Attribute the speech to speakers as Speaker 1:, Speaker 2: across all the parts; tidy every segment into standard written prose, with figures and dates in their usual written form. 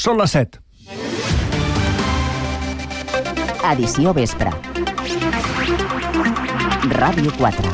Speaker 1: Són les 7.
Speaker 2: Edició vespre. Ràdio 4.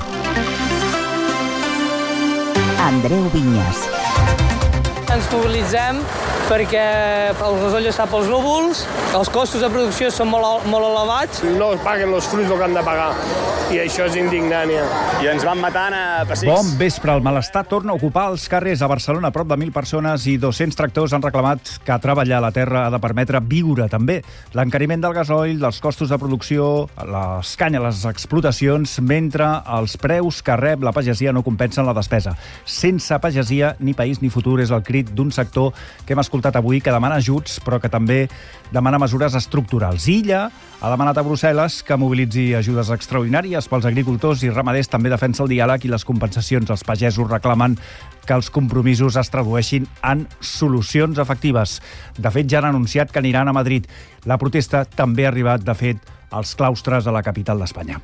Speaker 2: Andreu Vinyes.
Speaker 3: Ens mobilitzem perquè el gasoll està pels núvols, els costos de producció són molt elevats.
Speaker 4: No es paguen els fruits el que han de pagar, i això és indignant.
Speaker 5: I ens van matant a pessics.
Speaker 1: Bon vespre. El malestar torna a ocupar els carrers a Barcelona. Prop de 1.000 persones i 200 tractors han reclamat que treballar a la terra ha de permetre viure també. L'encariment del gasoil, dels costos de producció, l'escany a les explotacions, mentre els preus que rep la pagesia no compensen la despesa. Sense pagesia, ni país ni futur, és el crit d'un sector que hem escoltat avui, que demana ajuts, però que també demana mesures estructurals. Illa ha demanat a Brussel·les que mobilitzi ajudes extraordinàries pels agricultors i ramaders, també defensa el diàleg i les compensacions. Els pagesos reclamen que els compromisos es tradueixin en solucions efectives. De fet, ja han anunciat que aniran a Madrid. La protesta també ha arribat, de fet, als claustres de la capital d'Espanya.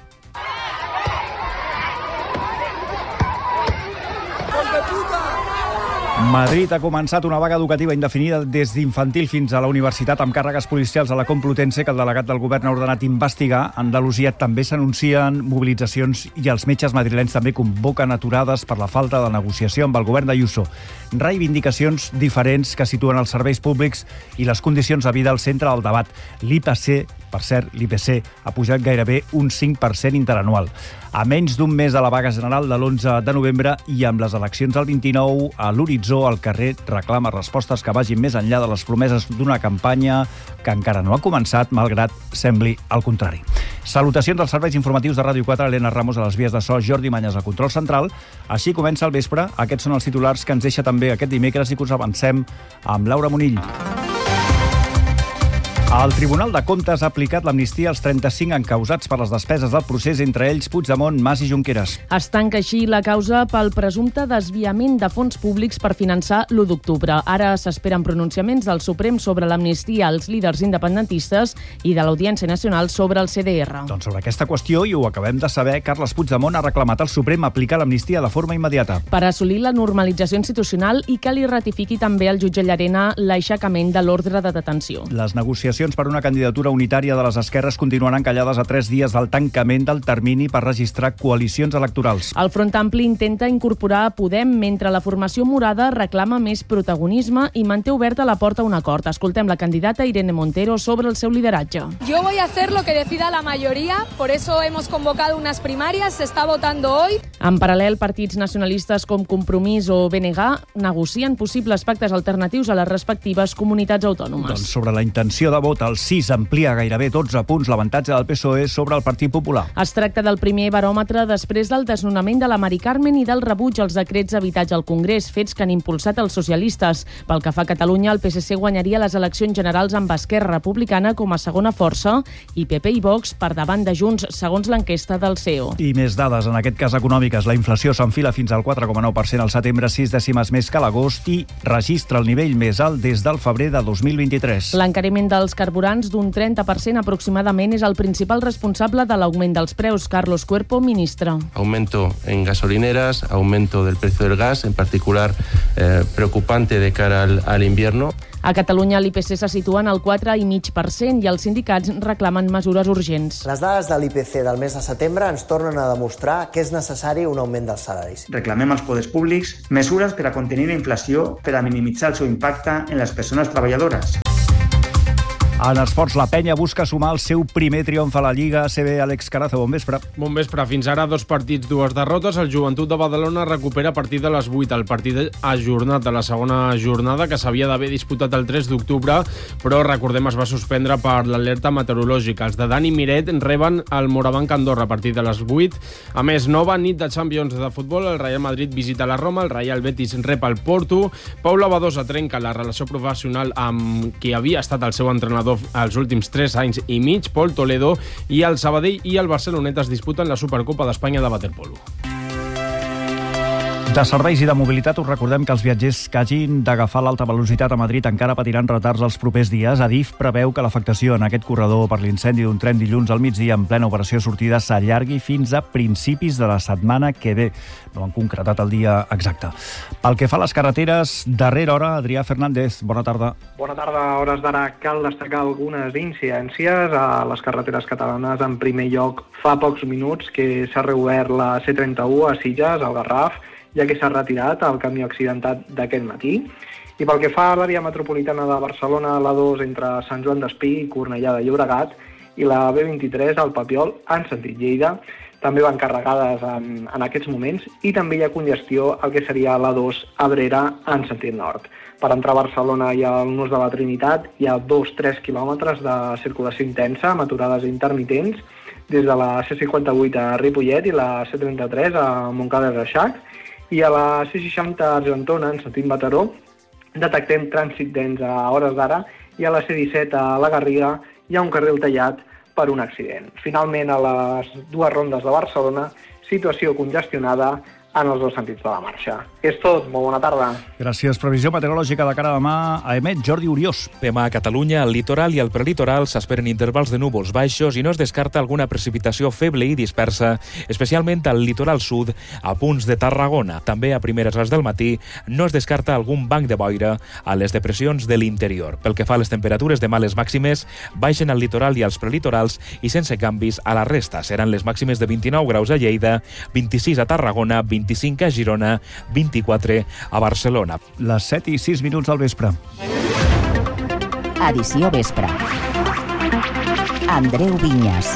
Speaker 1: Madrid ha començat una vaga educativa indefinida des d'infantil fins a la universitat amb càrregues policials a la Complutense, que el delegat del govern ha ordenat investigar. A Andalusia també s'anuncien mobilitzacions i els metges madrilenys també convoquen aturades per la falta de negociació amb el govern d'Ayuso. Reivindicacions diferents que situen els serveis públics i les condicions de vida al centre del debat. L'IPC, per cert, l'IPC ha pujat gairebé un 5% interanual. A menys d'un mes de la vaga general de l'11 de novembre i amb les eleccions del 29 a l'horitzó, el carrer reclama respostes que vagin més enllà de les promeses d'una campanya que encara no ha començat, malgrat sembli el contrari. Salutacions als serveis informatius de Ràdio 4, Helena Ramos a les vies de so, Jordi Manyes al control central. Així comença el vespre. Aquests són els titulars que ens deixa també aquest dimecres i que us avancem amb Laura Monill. El Tribunal de Comptes ha aplicat l'amnistia als 35 encausats per les despeses del procés, entre ells Puigdemont, Mas i Junqueras.
Speaker 6: Es tanca així la causa pel presumpte desviament de fons públics per finançar l'1 d'octubre. Ara s'esperen pronunciaments del Suprem sobre l'amnistia als líders independentistes i de l'Audiència Nacional sobre el CDR.
Speaker 1: Doncs sobre aquesta qüestió, i ho acabem de saber, Carles Puigdemont ha reclamat al Suprem aplicar l'amnistia de forma immediata.
Speaker 6: Per assolir la normalització institucional i que li ratifiqui també el jutge Llarena l'aixecament de l'ordre de detenció.
Speaker 1: Les negociacions per una candidatura unitària de les esquerres continuen encallades a 3 dies del tancament del termini per registrar coalicions electorals.
Speaker 6: El Front Ampli intenta incorporar a Podem, mentre la formació morada reclama més protagonisme i manté oberta la porta a un acord. Escoltem la candidata Irene Montero sobre el seu lideratge.
Speaker 7: Yo voy a hacer lo que decida la mayoría, por eso hemos convocado unas primarias, se está votando hoy.
Speaker 6: En paral·lel, partits nacionalistes com Compromís o BNG negocien possibles pactes alternatius a les respectives comunitats autònomes.
Speaker 1: Doncs sobre la intenció de vot, el 6 amplia gairebé 12 punts l'avantatge del PSOE sobre el Partit Popular.
Speaker 6: Es tracta del primer baròmetre després del desnonament de la Mari Carmen i del rebuig als decrets d'habitatge al Congrés, fets que han impulsat els socialistes. Pel que fa a Catalunya, el PSC guanyaria les eleccions generals amb Esquerra Republicana com a segona força i PP i Vox per davant de Junts, segons l'enquesta del CEO.
Speaker 1: I més dades, en aquest cas econòmiques. La inflació s'enfila fins al 4,9% al setembre, 6 dècimes més que l'agost, i registra el nivell més alt des del febrer de 2023.
Speaker 6: L'encariment dels carburants d'un 30% aproximadament és el principal responsable de l'augment dels preus. Carlos Cuerpo, ministre.
Speaker 8: Aumento en gasolineras, aumento del precio del gas, en particular preocupante de cara al invierno.
Speaker 6: A Catalunya l'IPC se situa en el 4,5% i els sindicats reclamen mesures urgents.
Speaker 9: Les dades de l'IPC del mes de setembre ens tornen a demostrar que és necessari un augment dels salaris.
Speaker 10: Reclamem als poders públics mesures per a contenir la inflació, per a minimitzar el seu impacte en les persones treballadores.
Speaker 1: En esports, la Penya busca sumar el seu primer triomf a la Lliga ACB. Àlex Carazo, bon vespre.
Speaker 11: Bon vespre. Fins ara 2 partits, 2 derrotes. El Joventut de Badalona recupera a partir de les 8. El partit ajornat de la segona jornada, que s'havia d'haver disputat el 3 d'octubre, però recordem es va suspendre per l'alerta meteorològica. Els de Dani Miret reben el Morabanc Andorra a partir de les 8. A més, nova nit de Champions de futbol. El Real Madrid visita la Roma, el Real Betis rep el Porto. Paula Badosa trenca la relació professional amb qui havia estat el seu entrenador els últims 3 anys i mig. Pol Toledo i el Sabadell i el Barcelonet es disputen la Supercopa d'Espanya de waterpolo.
Speaker 1: De serveis i de mobilitat us recordem que els viatgers que hagin d'agafar l'alta velocitat a Madrid encara patiran retards els propers dies. Adif preveu que l'afectació en aquest corredor per l'incendi d'un tren dilluns al migdia en plena operació sortida s'allargui fins a principis de la setmana que ve. No han concretat el dia exacte. Pel que fa a les carreteres, darrera hora, Adrià Fernández, bona tarda.
Speaker 12: Bona tarda. A hores d'ara cal destacar algunes incidències a les carreteres catalanes. En primer lloc, fa pocs minuts que s'ha reobert la C31 a Sitges, al Garraf, ja que s'ha retirat el camió accidentat d'aquest matí. I pel que fa a l'àrea metropolitana de Barcelona, la 2 entre Sant Joan d'Espí i Cornellà de Llobregat i la B23 al Papiol en sentit Lleida també van carregades en aquests moments i també hi ha congestió al que seria la 2 Abrera en sentit nord. Per entrar a Barcelona i al Nus de la Trinitat hi ha 2-3 quilòmetres de circulació intensa amb aturades intermitents des de la C58 a Ripollet i la C33 a Montcada i Reixac, i a la C60 a Argentona, en sentit Mataró, detectem trànsit dens a hores d'ara, i a la C17 a la Garriga hi ha un carril tallat per un accident. Finalment, a les dues rondes de Barcelona, situació congestionada en els dos sentits de la marxa. És tot, molt bona tarda.
Speaker 1: Gràcies. Previsió meteorològica de cara a demà a emet Jordi Uriós.
Speaker 13: Demà a Catalunya, al litoral i al prelitoral s'esperen intervals de núvols baixos i no es descarta alguna precipitació feble i dispersa, especialment al litoral sud, a punts de Tarragona. També a primeres hores del matí no es descarta algun banc de boira a les depressions de l'interior. Pel que fa a les temperatures, demà les màximes baixen al litoral i als prelitorals i sense canvis a la resta. Seran les màximes de 29 graus a Lleida, 26 a Tarragona, 25 a Girona, 24 a Barcelona.
Speaker 1: Les 7:06 del vespre.
Speaker 2: Edició vespre. Andreu Vinyes.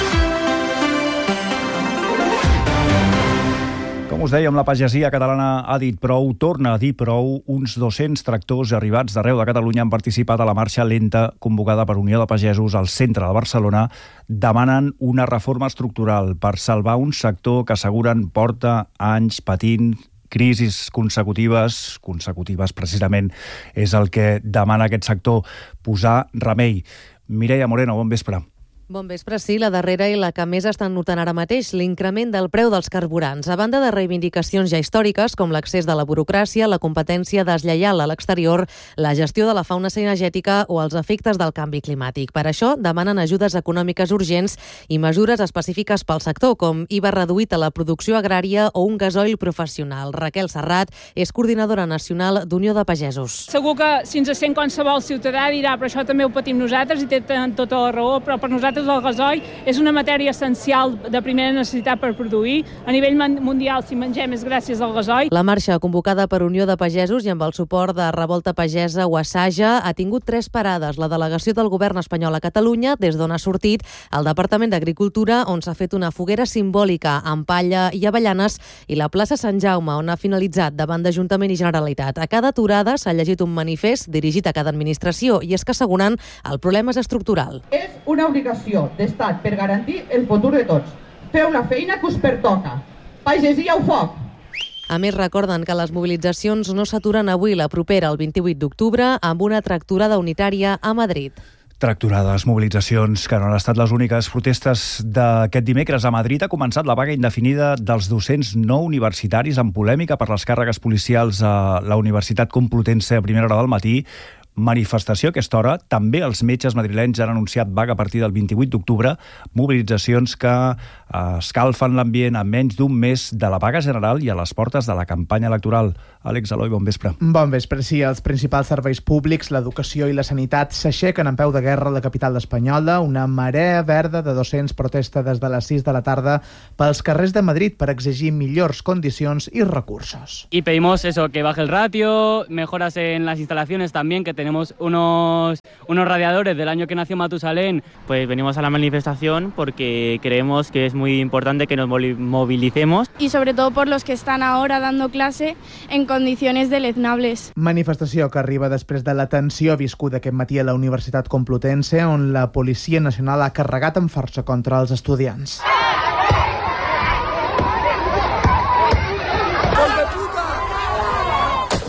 Speaker 1: Com us dèiem, la pagesia catalana ha dit prou, torna a dir prou. Uns 200 tractors arribats d'arreu de Catalunya han participat a la marxa lenta convocada per Unió de Pagesos al centre de Barcelona. Demanen una reforma estructural per salvar un sector que asseguren porta anys patint crisis consecutives precisament és el que demana aquest sector, posar remei. Mireia Moreno, bon vespre.
Speaker 14: Bon vespre, sí, la darrera i la que més estan notant ara mateix, l'increment del preu dels carburants. A banda de reivindicacions ja històriques, com l'accés de la burocràcia, la competència deslleial a l'exterior, la gestió de la fauna cinegètica o els efectes del canvi climàtic. Per això demanen ajudes econòmiques urgents i mesures específiques pel sector, com IVA reduït a la producció agrària o un gasoil professional. Raquel Serrat és coordinadora nacional d'Unió de Pagesos.
Speaker 15: Segur que si ens sent qualsevol ciutadà dirà però això també ho patim nosaltres i té tota la raó, però per nosaltres el gasoil és una matèria essencial de primera necessitat per produir. A nivell mundial, si mengem, és gràcies al gasoil.
Speaker 14: La marxa, convocada per Unió de Pagesos i amb el suport de Revolta Pagesa o Assaja, ha tingut 3 parades. La delegació del govern espanyol a Catalunya, des d'on ha sortit el Departament d'Agricultura, on s'ha fet una foguera simbòlica amb palla i avellanes, i la plaça Sant Jaume, on ha finalitzat davant d'Ajuntament i Generalitat. A cada aturada s'ha llegit un manifest dirigit a cada administració, i és que asseguren el problema és estructural.
Speaker 16: És una obligació d'estat per garantir el futur de tots. Feu la feina que us pertoca. Pagesia o foc!
Speaker 14: A més, recorden que les mobilitzacions no s'aturen avui, la propera, el 28 d'octubre, amb una tracturada unitària a Madrid.
Speaker 1: Tracturades, mobilitzacions, que no han estat les úniques. Protestes d'aquest dimecres a Madrid. Ha començat la vaga indefinida dels docents no universitaris amb polèmica per les càrregues policials a la Universitat Complutense a primera hora del matí. Manifestació a aquesta hora. També els metges madrilenys han anunciat vaga a partir del 28 d'octubre. Mobilitzacions que escalfen l'ambient a menys d'un mes de la vaga general i a les portes de la campanya electoral. Àlex Eloi, bon vespre.
Speaker 17: Bon vespre, sí. Els principals serveis públics, l'educació i la sanitat s'aixequen en peu de guerra a la capital espanyola. Una marea verda de docents protesta des de les 6 de la tarda pels carrers de Madrid per exigir millors condicions i recursos.
Speaker 18: Y pedimos eso, que baje el ratio, mejoras en las instalaciones también, que tenemos unos radiadores del año que nació Matusalén.
Speaker 19: Pues venimos a la manifestación porque creemos que es muy importante que nos movilicemos.
Speaker 20: Y sobre todo por los que están ahora dando clase en condiciones deleznables.
Speaker 17: Manifestació que arriba després de la tensió viscuda aquest matí a la Universitat Complutense, on la Policia Nacional ha carregat amb força contra els estudiants.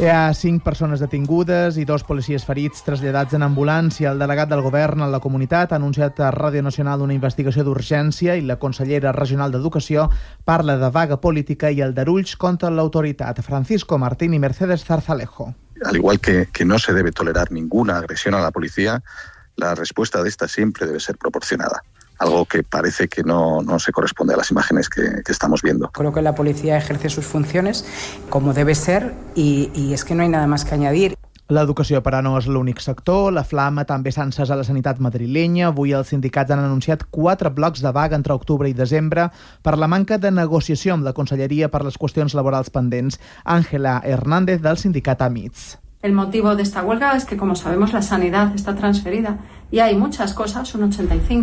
Speaker 17: Hi ha 5 persones detingudes i 2 policies ferits traslladats en ambulància. El delegat del govern a la comunitat ha anunciat a Ràdio Nacional una investigació d'urgència i la consellera regional d'Educació parla de vaga política i aldarulls contra l'autoritat. Francisco Martín y Mercedes Zarzalejo.
Speaker 21: Al igual que no se debe tolerar ninguna agresión a la policía, la respuesta de esta siempre debe ser proporcionada. Algo que parece que no se corresponde a las imágenes que estamos viendo.
Speaker 22: Creo que la policía ejerce sus funciones como debe ser y es que no hay nada más que añadir.
Speaker 17: L'educació, però, no és l'únic sector. La flama també s'ha encès a la sanitat madrilenya. Avui els sindicats han anunciat 4 blocs de vaga entre octubre i desembre per la manca de negociació amb la Conselleria per les qüestions laborals pendents. Ángela Hernández, del sindicat AMITS.
Speaker 23: El motivo de esta huelga es que, como sabemos, la sanidad está transferida y hay muchas cosas, un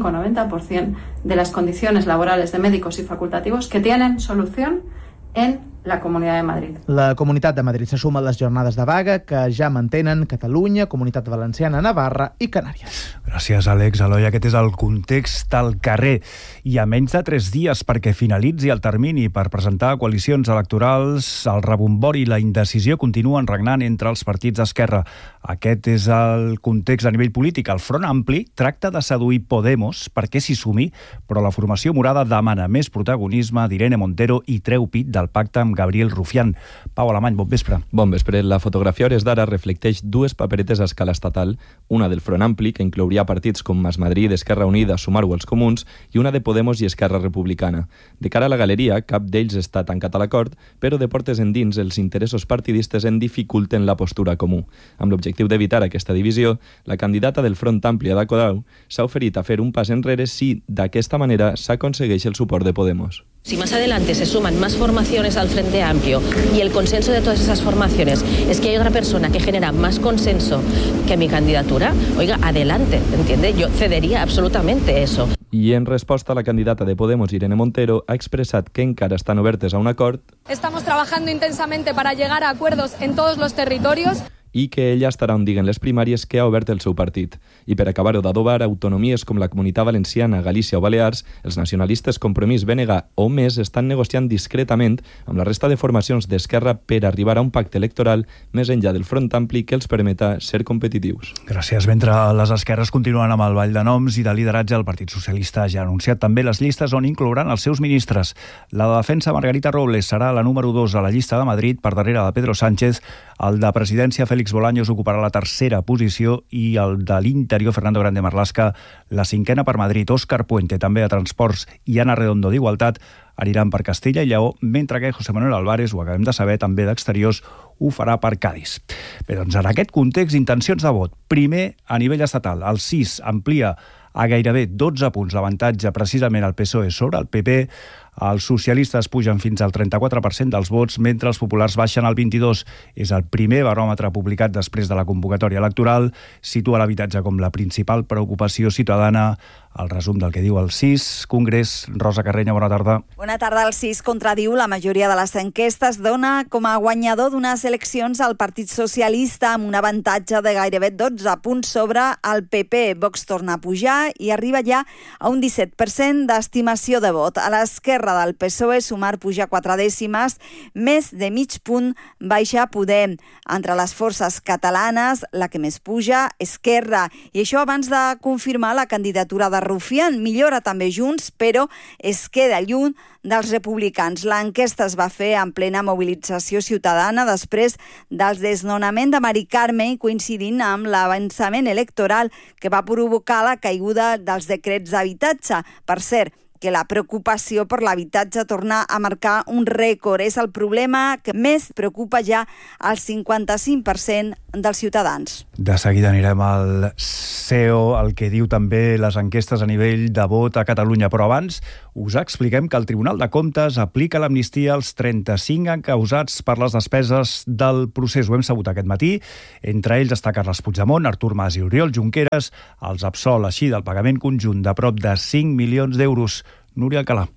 Speaker 23: 85-90% de las condiciones laborales de médicos y facultativos que tienen solución en la Comunitat de Madrid.
Speaker 17: La Comunitat de Madrid se suma a les jornades de vaga que ja mantenen Catalunya, Comunitat Valenciana, Navarra i Canàries.
Speaker 1: Gràcies, Àlex. Eloi, aquest és el context al carrer. I a menys de 3 dies perquè finalitzi el termini per presentar coalicions electorals, el rebombori i la indecisió continuen regnant entre els partits d'esquerra. Aquest és el context a nivell polític. El Front Ampli tracta de seduir Podemos perquè s'hi sumi, però la formació morada demana més protagonisme d'Irene Montero i treu pit del pacte amb Gabriel Rufián. Pau Alemany, bon vespre.
Speaker 24: Bon vespre. La fotografia a hores d'ara reflecteix 2 paperetes a escala estatal, una del Front Ampli, que inclouria partits com Mas Madrid, Esquerra Unida, Sumar o els Comuns, i una de Podemos i Esquerra Republicana. De cara a la galeria, cap d'ells està tancat a l'acord, però de portes endins els interessos partidistes en dificulten la postura comú. Amb l'objectiu d'evitar aquesta divisió, la candidata del Front Ampli, Ada Colau, s'ha oferit a fer un pas enrere si, d'aquesta manera, s'aconsegueix el suport de Podemos.
Speaker 25: Si más adelante se suman más formaciones al Frente Amplio y el consenso de todas esas formaciones es que hay otra persona que genera más consenso que mi candidatura, oiga, adelante, ¿entiende? Yo cedería absolutamente eso.
Speaker 24: I en resposta, la candidata de Podemos, Irene Montero, ha expressat que encara estan obertes a un acord.
Speaker 7: Estamos trabajando intensamente para llegar a acuerdos en todos los territorios.
Speaker 24: I que ella estarà on diguen les primàries que ha obert el seu partit. I per acabar-ho d'adobar, autonomies com la Comunitat Valenciana, Galícia o Balears, els nacionalistes Compromís, BNG o Més estan negociant discretament amb la resta de formacions d'Esquerra per arribar a un pacte electoral més enllà del Front Ampli que els permeta ser competitius.
Speaker 1: Gràcies. Mentre les esquerres continuen amb el ball de noms i de lideratge, el Partit Socialista ja ha anunciat també les llistes on inclouran els seus ministres. La de Defensa, Margarita Robles, serà la número 2 a la llista de Madrid per darrere de Pedro Sánchez. El de Presidència, Félix Bolaños, ocuparà la 3a posició i el de l'Interior, Fernando Grande Marlaska, la 5a per Madrid. Òscar Puente, també a Transports, i Ana Redondo d'Igualtat aniran per Castella i Lleó, mentre que José Manuel Álvarez, ho acabem de saber, també d'Exteriors, ho farà per Cádiz. Bé, doncs en aquest context, intencions de vot. Primer, a nivell estatal, el 6 amplia a gairebé 12 punts l'avantatge precisament al PSOE sobre el PP. Els socialistes pugen fins al 34% dels vots, mentre els populars baixen al 22%. És el primer baròmetre publicat després de la convocatòria electoral. Situa l'habitatge com la principal preocupació ciutadana. El resum del que diu el CIS. Congrés, Rosa Carreño, bona tarda.
Speaker 26: Bona tarda. El CIS contradiu la majoria de les enquestes. Dona com a guanyador d'unes eleccions al Partit Socialista amb un avantatge de gairebé 12 punts sobre el PP. Vox torna a pujar i arriba ja a un 17% d'estimació de vot. A l'esquerra del PSOE, Sumar puja 4 dècimes, més de mig punt baixa Podem. Entre les forces catalanes, la que més puja, Esquerra. I això abans de confirmar la candidatura de Rufián. Millora també Junts, però es queda lluny dels republicans. L'enquesta es va fer en plena mobilització ciutadana després del desnonament de Mari Carme, coincidint amb l'avançament electoral que va provocar la caiguda dels decrets d'habitatge. Per cert, que la preocupació per l'habitatge torna a marcar un rècord. És el problema que més preocupa ja al 55% dels ciutadans.
Speaker 1: De seguida anirem al CEO, el que diu també les enquestes a nivell de vot a Catalunya. Però abans us expliquem que el Tribunal de Comptes aplica l'amnistia als 35 encausats per les despeses del procés. Ho hem sabut aquest matí. Entre ells està Carles Puigdemont, Artur Mas i Oriol Junqueras. Els absol així del pagament conjunt de prop de 5 milions d'euros. Núria Alcalà.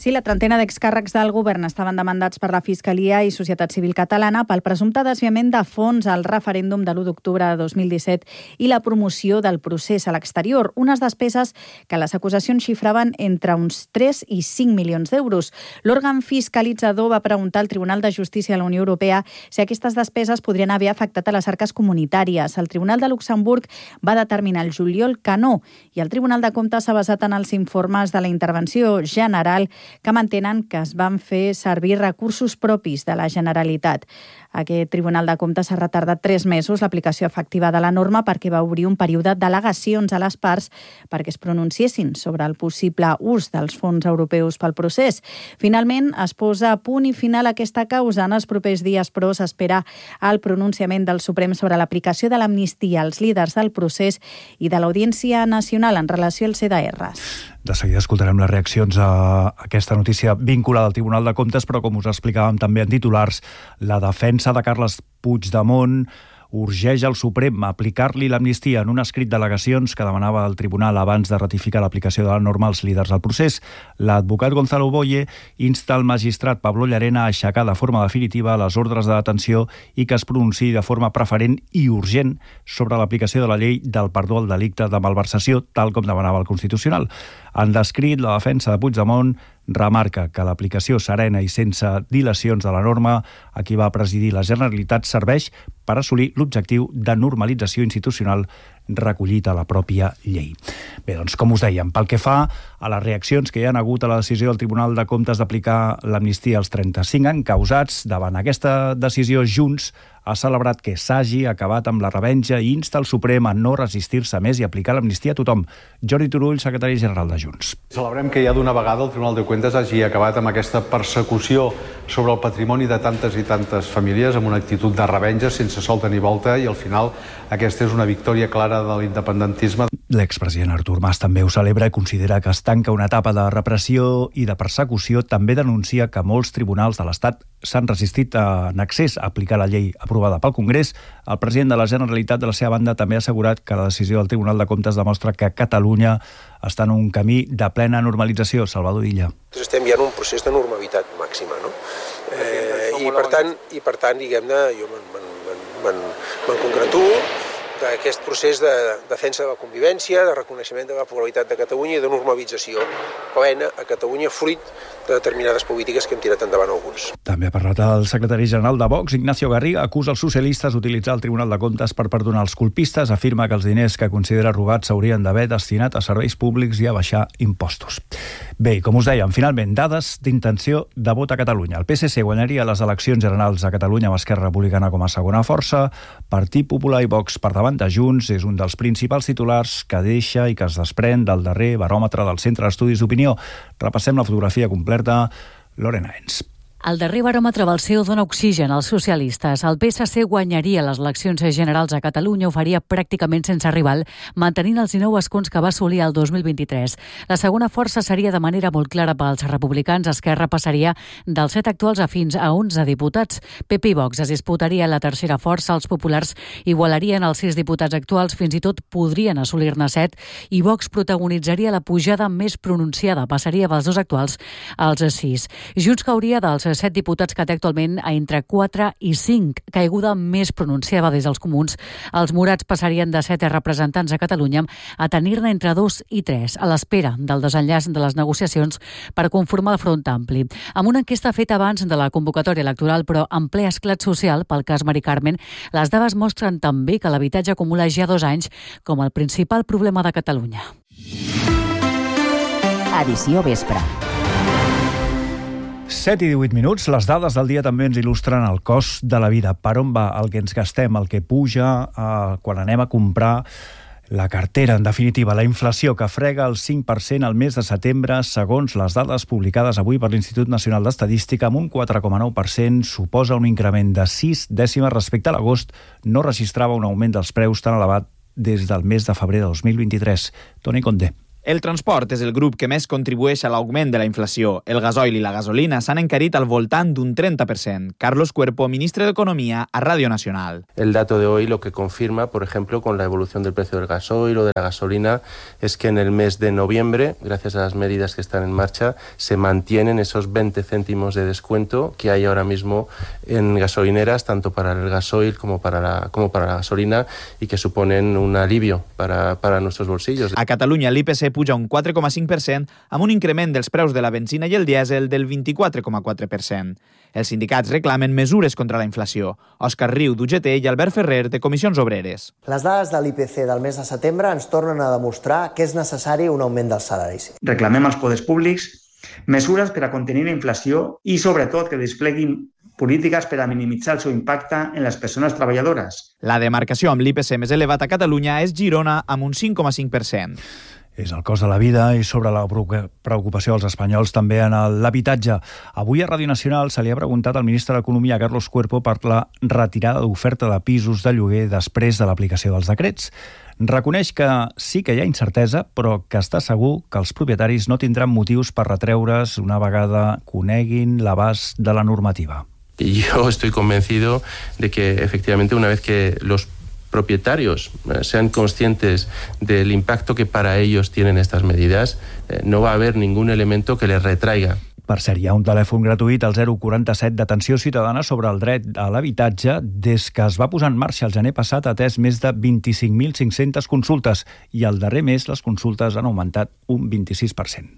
Speaker 3: Sí, la trentena d'excàrrecs del govern estaven demandats per la Fiscalia i Societat Civil Catalana pel presumpte desviament de fons al referèndum de l'1 d'octubre de 2017 i la promoció del procés a l'exterior, unes despeses que les acusacions xifraven entre uns 3 i 5 milions d'euros. L'òrgan fiscalitzador va preguntar al Tribunal de Justícia de la Unió Europea si aquestes despeses podrien haver afectat a les arques comunitàries. El Tribunal de Luxemburg va determinar el juliol que no, i el Tribunal de Comptes s'ha basat en els informes de la Intervenció General que mantenen que es van fer servir recursos propis de la Generalitat. Aquest Tribunal de Comptes ha retardat 3 mesos l'aplicació efectiva de la norma perquè va obrir un període d'al·legacions a les parts perquè es pronunciessin sobre el possible ús dels fons europeus pel procés. Finalment, es posa punt i final a aquesta causa. En els propers dies, però, s'espera el pronunciament del Suprem sobre l'aplicació de l'amnistia als líders del procés i de l'Audiència Nacional en relació als CDRs.
Speaker 1: De seguida escoltarem les reaccions a aquesta notícia vinculada al Tribunal de Comptes, però com us explicàvem també en titulars, la defensa de Carles Puigdemont urgeix al Suprem a aplicar-li l'amnistia en un escrit d'al·legacions que demanava el Tribunal abans de ratificar l'aplicació de la norma als líders del procés. L'advocat Gonzalo Boye insta el magistrat Pablo Llarena a aixecar de forma definitiva les ordres de detenció i que es pronunciï de forma preferent i urgent sobre l'aplicació de la llei del perdó al delicte de malversació, tal com demanava el Constitucional. En l'escrit, la defensa de Puigdemont remarca que l'aplicació serena i sense dilacions de la norma a qui va presidir la Generalitat serveix per assolir l'objectiu de normalització institucional recollit a la pròpia llei. Bé, doncs, com us dèiem, pel que fa a les reaccions que hi ha hagut a la decisió del Tribunal de Comptes d'aplicar l'amnistia als 35 encausats, davant aquesta decisió, Junts ha celebrat que s'hagi acabat amb la revenja i insta el Suprem a no resistir-se més i aplicar l'amnistia a tothom. Jordi Turull, secretari general de Junts.
Speaker 4: Celebrem que ja d'una vegada el Tribunal de Comptes hagi acabat amb aquesta persecució sobre el patrimoni de tantes i tantes famílies amb una actitud de revenja sense solta ni volta, i al final aquesta és una victòria clara de l'independentisme.
Speaker 1: L'expresident Artur Mas també ho celebra i considera que es tanca una etapa de repressió i de persecució. També denuncia que molts tribunals de l'Estat s'han resistit en accés a aplicar la llei aprovada pel Congrés. El president de la Generalitat, de la seva banda, també ha assegurat que la decisió del Tribunal de Comptes demostra que Catalunya està en un camí de plena normalització. Salvador Illa.
Speaker 5: Estem ja en un procés de normalitat màxima, no? I per tant, diguem-ne, jo me'n congratulo d'aquest procés de defensa de la convivència, de reconeixement de la pluralitat de Catalunya i de normalització plena a Catalunya, fruit de determinades polítiques que hem tirat endavant alguns.
Speaker 1: També ha parlat el secretari general de Vox, Ignacio Garriga, acusa els socialistes d'utilitzar el Tribunal de Comptes per perdonar els colpistes, afirma que els diners que considera robats s'haurien d'haver destinat a serveis públics i a baixar impostos. Bé, com us dèiem, finalment, dades d'intenció de vot a Catalunya. El PSC guanyaria les eleccions generals a Catalunya amb Esquerra Republicana com a segona força, Partit Popular i Vox per davant de Junts és un dels principals titulars que deixa i que es desprèn del darrer baròmetre del Centre d'Estudis d'Opinió. Repassem la fotografia completa. Lorena Ens.
Speaker 6: El darrer baròmetre del CEO dona oxigen als socialistes. El PSC guanyaria les eleccions generals a Catalunya, ho faria pràcticament sense rival, mantenint els 19 escons que va assolir el 2023. La segona força seria de manera molt clara pels republicans. Esquerra passaria dels 7 actuals a fins a 11 diputats. PP i Vox es disputaria la tercera força. Els populars igualarien els 6 diputats actuals, fins i tot podrien assolir-ne 7, i Vox protagonitzaria la pujada més pronunciada. Passaria dels 2 actuals als 6. Junts cauria dels 7 diputats que té actualment a entre 4 i 5, caiguda més pronunciada des dels comuns. Els morats passarien de 7 representants a Catalunya a tenir-ne entre 2 i 3, a l'espera del desenllaç de les negociacions per conformar el front ampli. Amb una enquesta feta abans de la convocatòria electoral, però en ple esclat social pel cas Mari Carmen, les dades mostren també que l'habitatge acumula ja 2 anys com el principal problema de Catalunya.
Speaker 2: Edició Vespre.
Speaker 1: 7 i 18 minuts. Les dades del dia també ens il·lustren el cost de la vida. Per on va el que ens gastem, el que puja quan anem a comprar la cartera. En definitiva, la inflació que frega el 5% al mes de setembre, segons les dades publicades avui per l'Institut Nacional d'Estadística, amb un 4,9%, suposa un increment de 6 dècimes respecte a l'agost. No registrava un augment dels preus tan elevat des del mes de febrer de 2023. Toni Condé.
Speaker 8: El transport és el grup que més contribueix a l'augment de la inflació. El gasoil i la gasolina s'han encarit al voltant d'un 30%. Carlos Cuerpo, ministre de Economía, a Radio Nacional.
Speaker 9: El dato de hoy lo que confirma, por ejemplo, con la evolución del precio del gasoil o de la gasolina, es que en el mes de noviembre, gracias a las medidas que están en marcha, se mantienen esos 20 céntimos de descuento que hay ahora mismo en gasolineras, tanto para el gasoil como para la gasolina, y que suponen un alivio para nuestros bolsillos.
Speaker 8: A Catalunya l'IPC puja un 4,5% amb un increment dels preus de la benzina i el dièsel del 24,4%. Els sindicats reclamen mesures contra la inflació. Òscar Riu, d'UGT, i Albert Ferrer, de Comissions Obreres.
Speaker 10: Les dades de l'IPC del mes de setembre ens tornen a demostrar que és necessari un augment dels salaris.
Speaker 11: Reclamem als poders públics mesures per a contenir la inflació i, sobretot, que despleguin polítiques per a minimitzar el seu impacte en les persones treballadores.
Speaker 8: La demarcació amb l'IPC més elevat a Catalunya és Girona, amb un 5,5%.
Speaker 1: És el cost de la vida i sobre la preocupació dels espanyols també en l'habitatge. Avui a Ràdio Nacional se li ha preguntat al ministre d'Economia, Carlos Cuerpo, per la retirada d'oferta de pisos de lloguer després de l'aplicació dels decrets. Reconeix que sí que hi ha incertesa, però que està segur que els propietaris no tindran motius per retreure's una vegada coneguin l'abast de la normativa.
Speaker 9: Yo estoy convencido de que efectivamente una vez que los propietarios sean conscientes del impacto que para ellos tienen estas medidas, no va a haber ningún elemento que les retraiga.
Speaker 1: Per cert, hi ha un telèfon gratuït al 047 d'atenció ciutadana sobre el dret a l'habitatge. Des que es va posar en marxa el gener passat ha atès més de 25.500 consultes i el darrer mes les consultes han augmentat un 26%.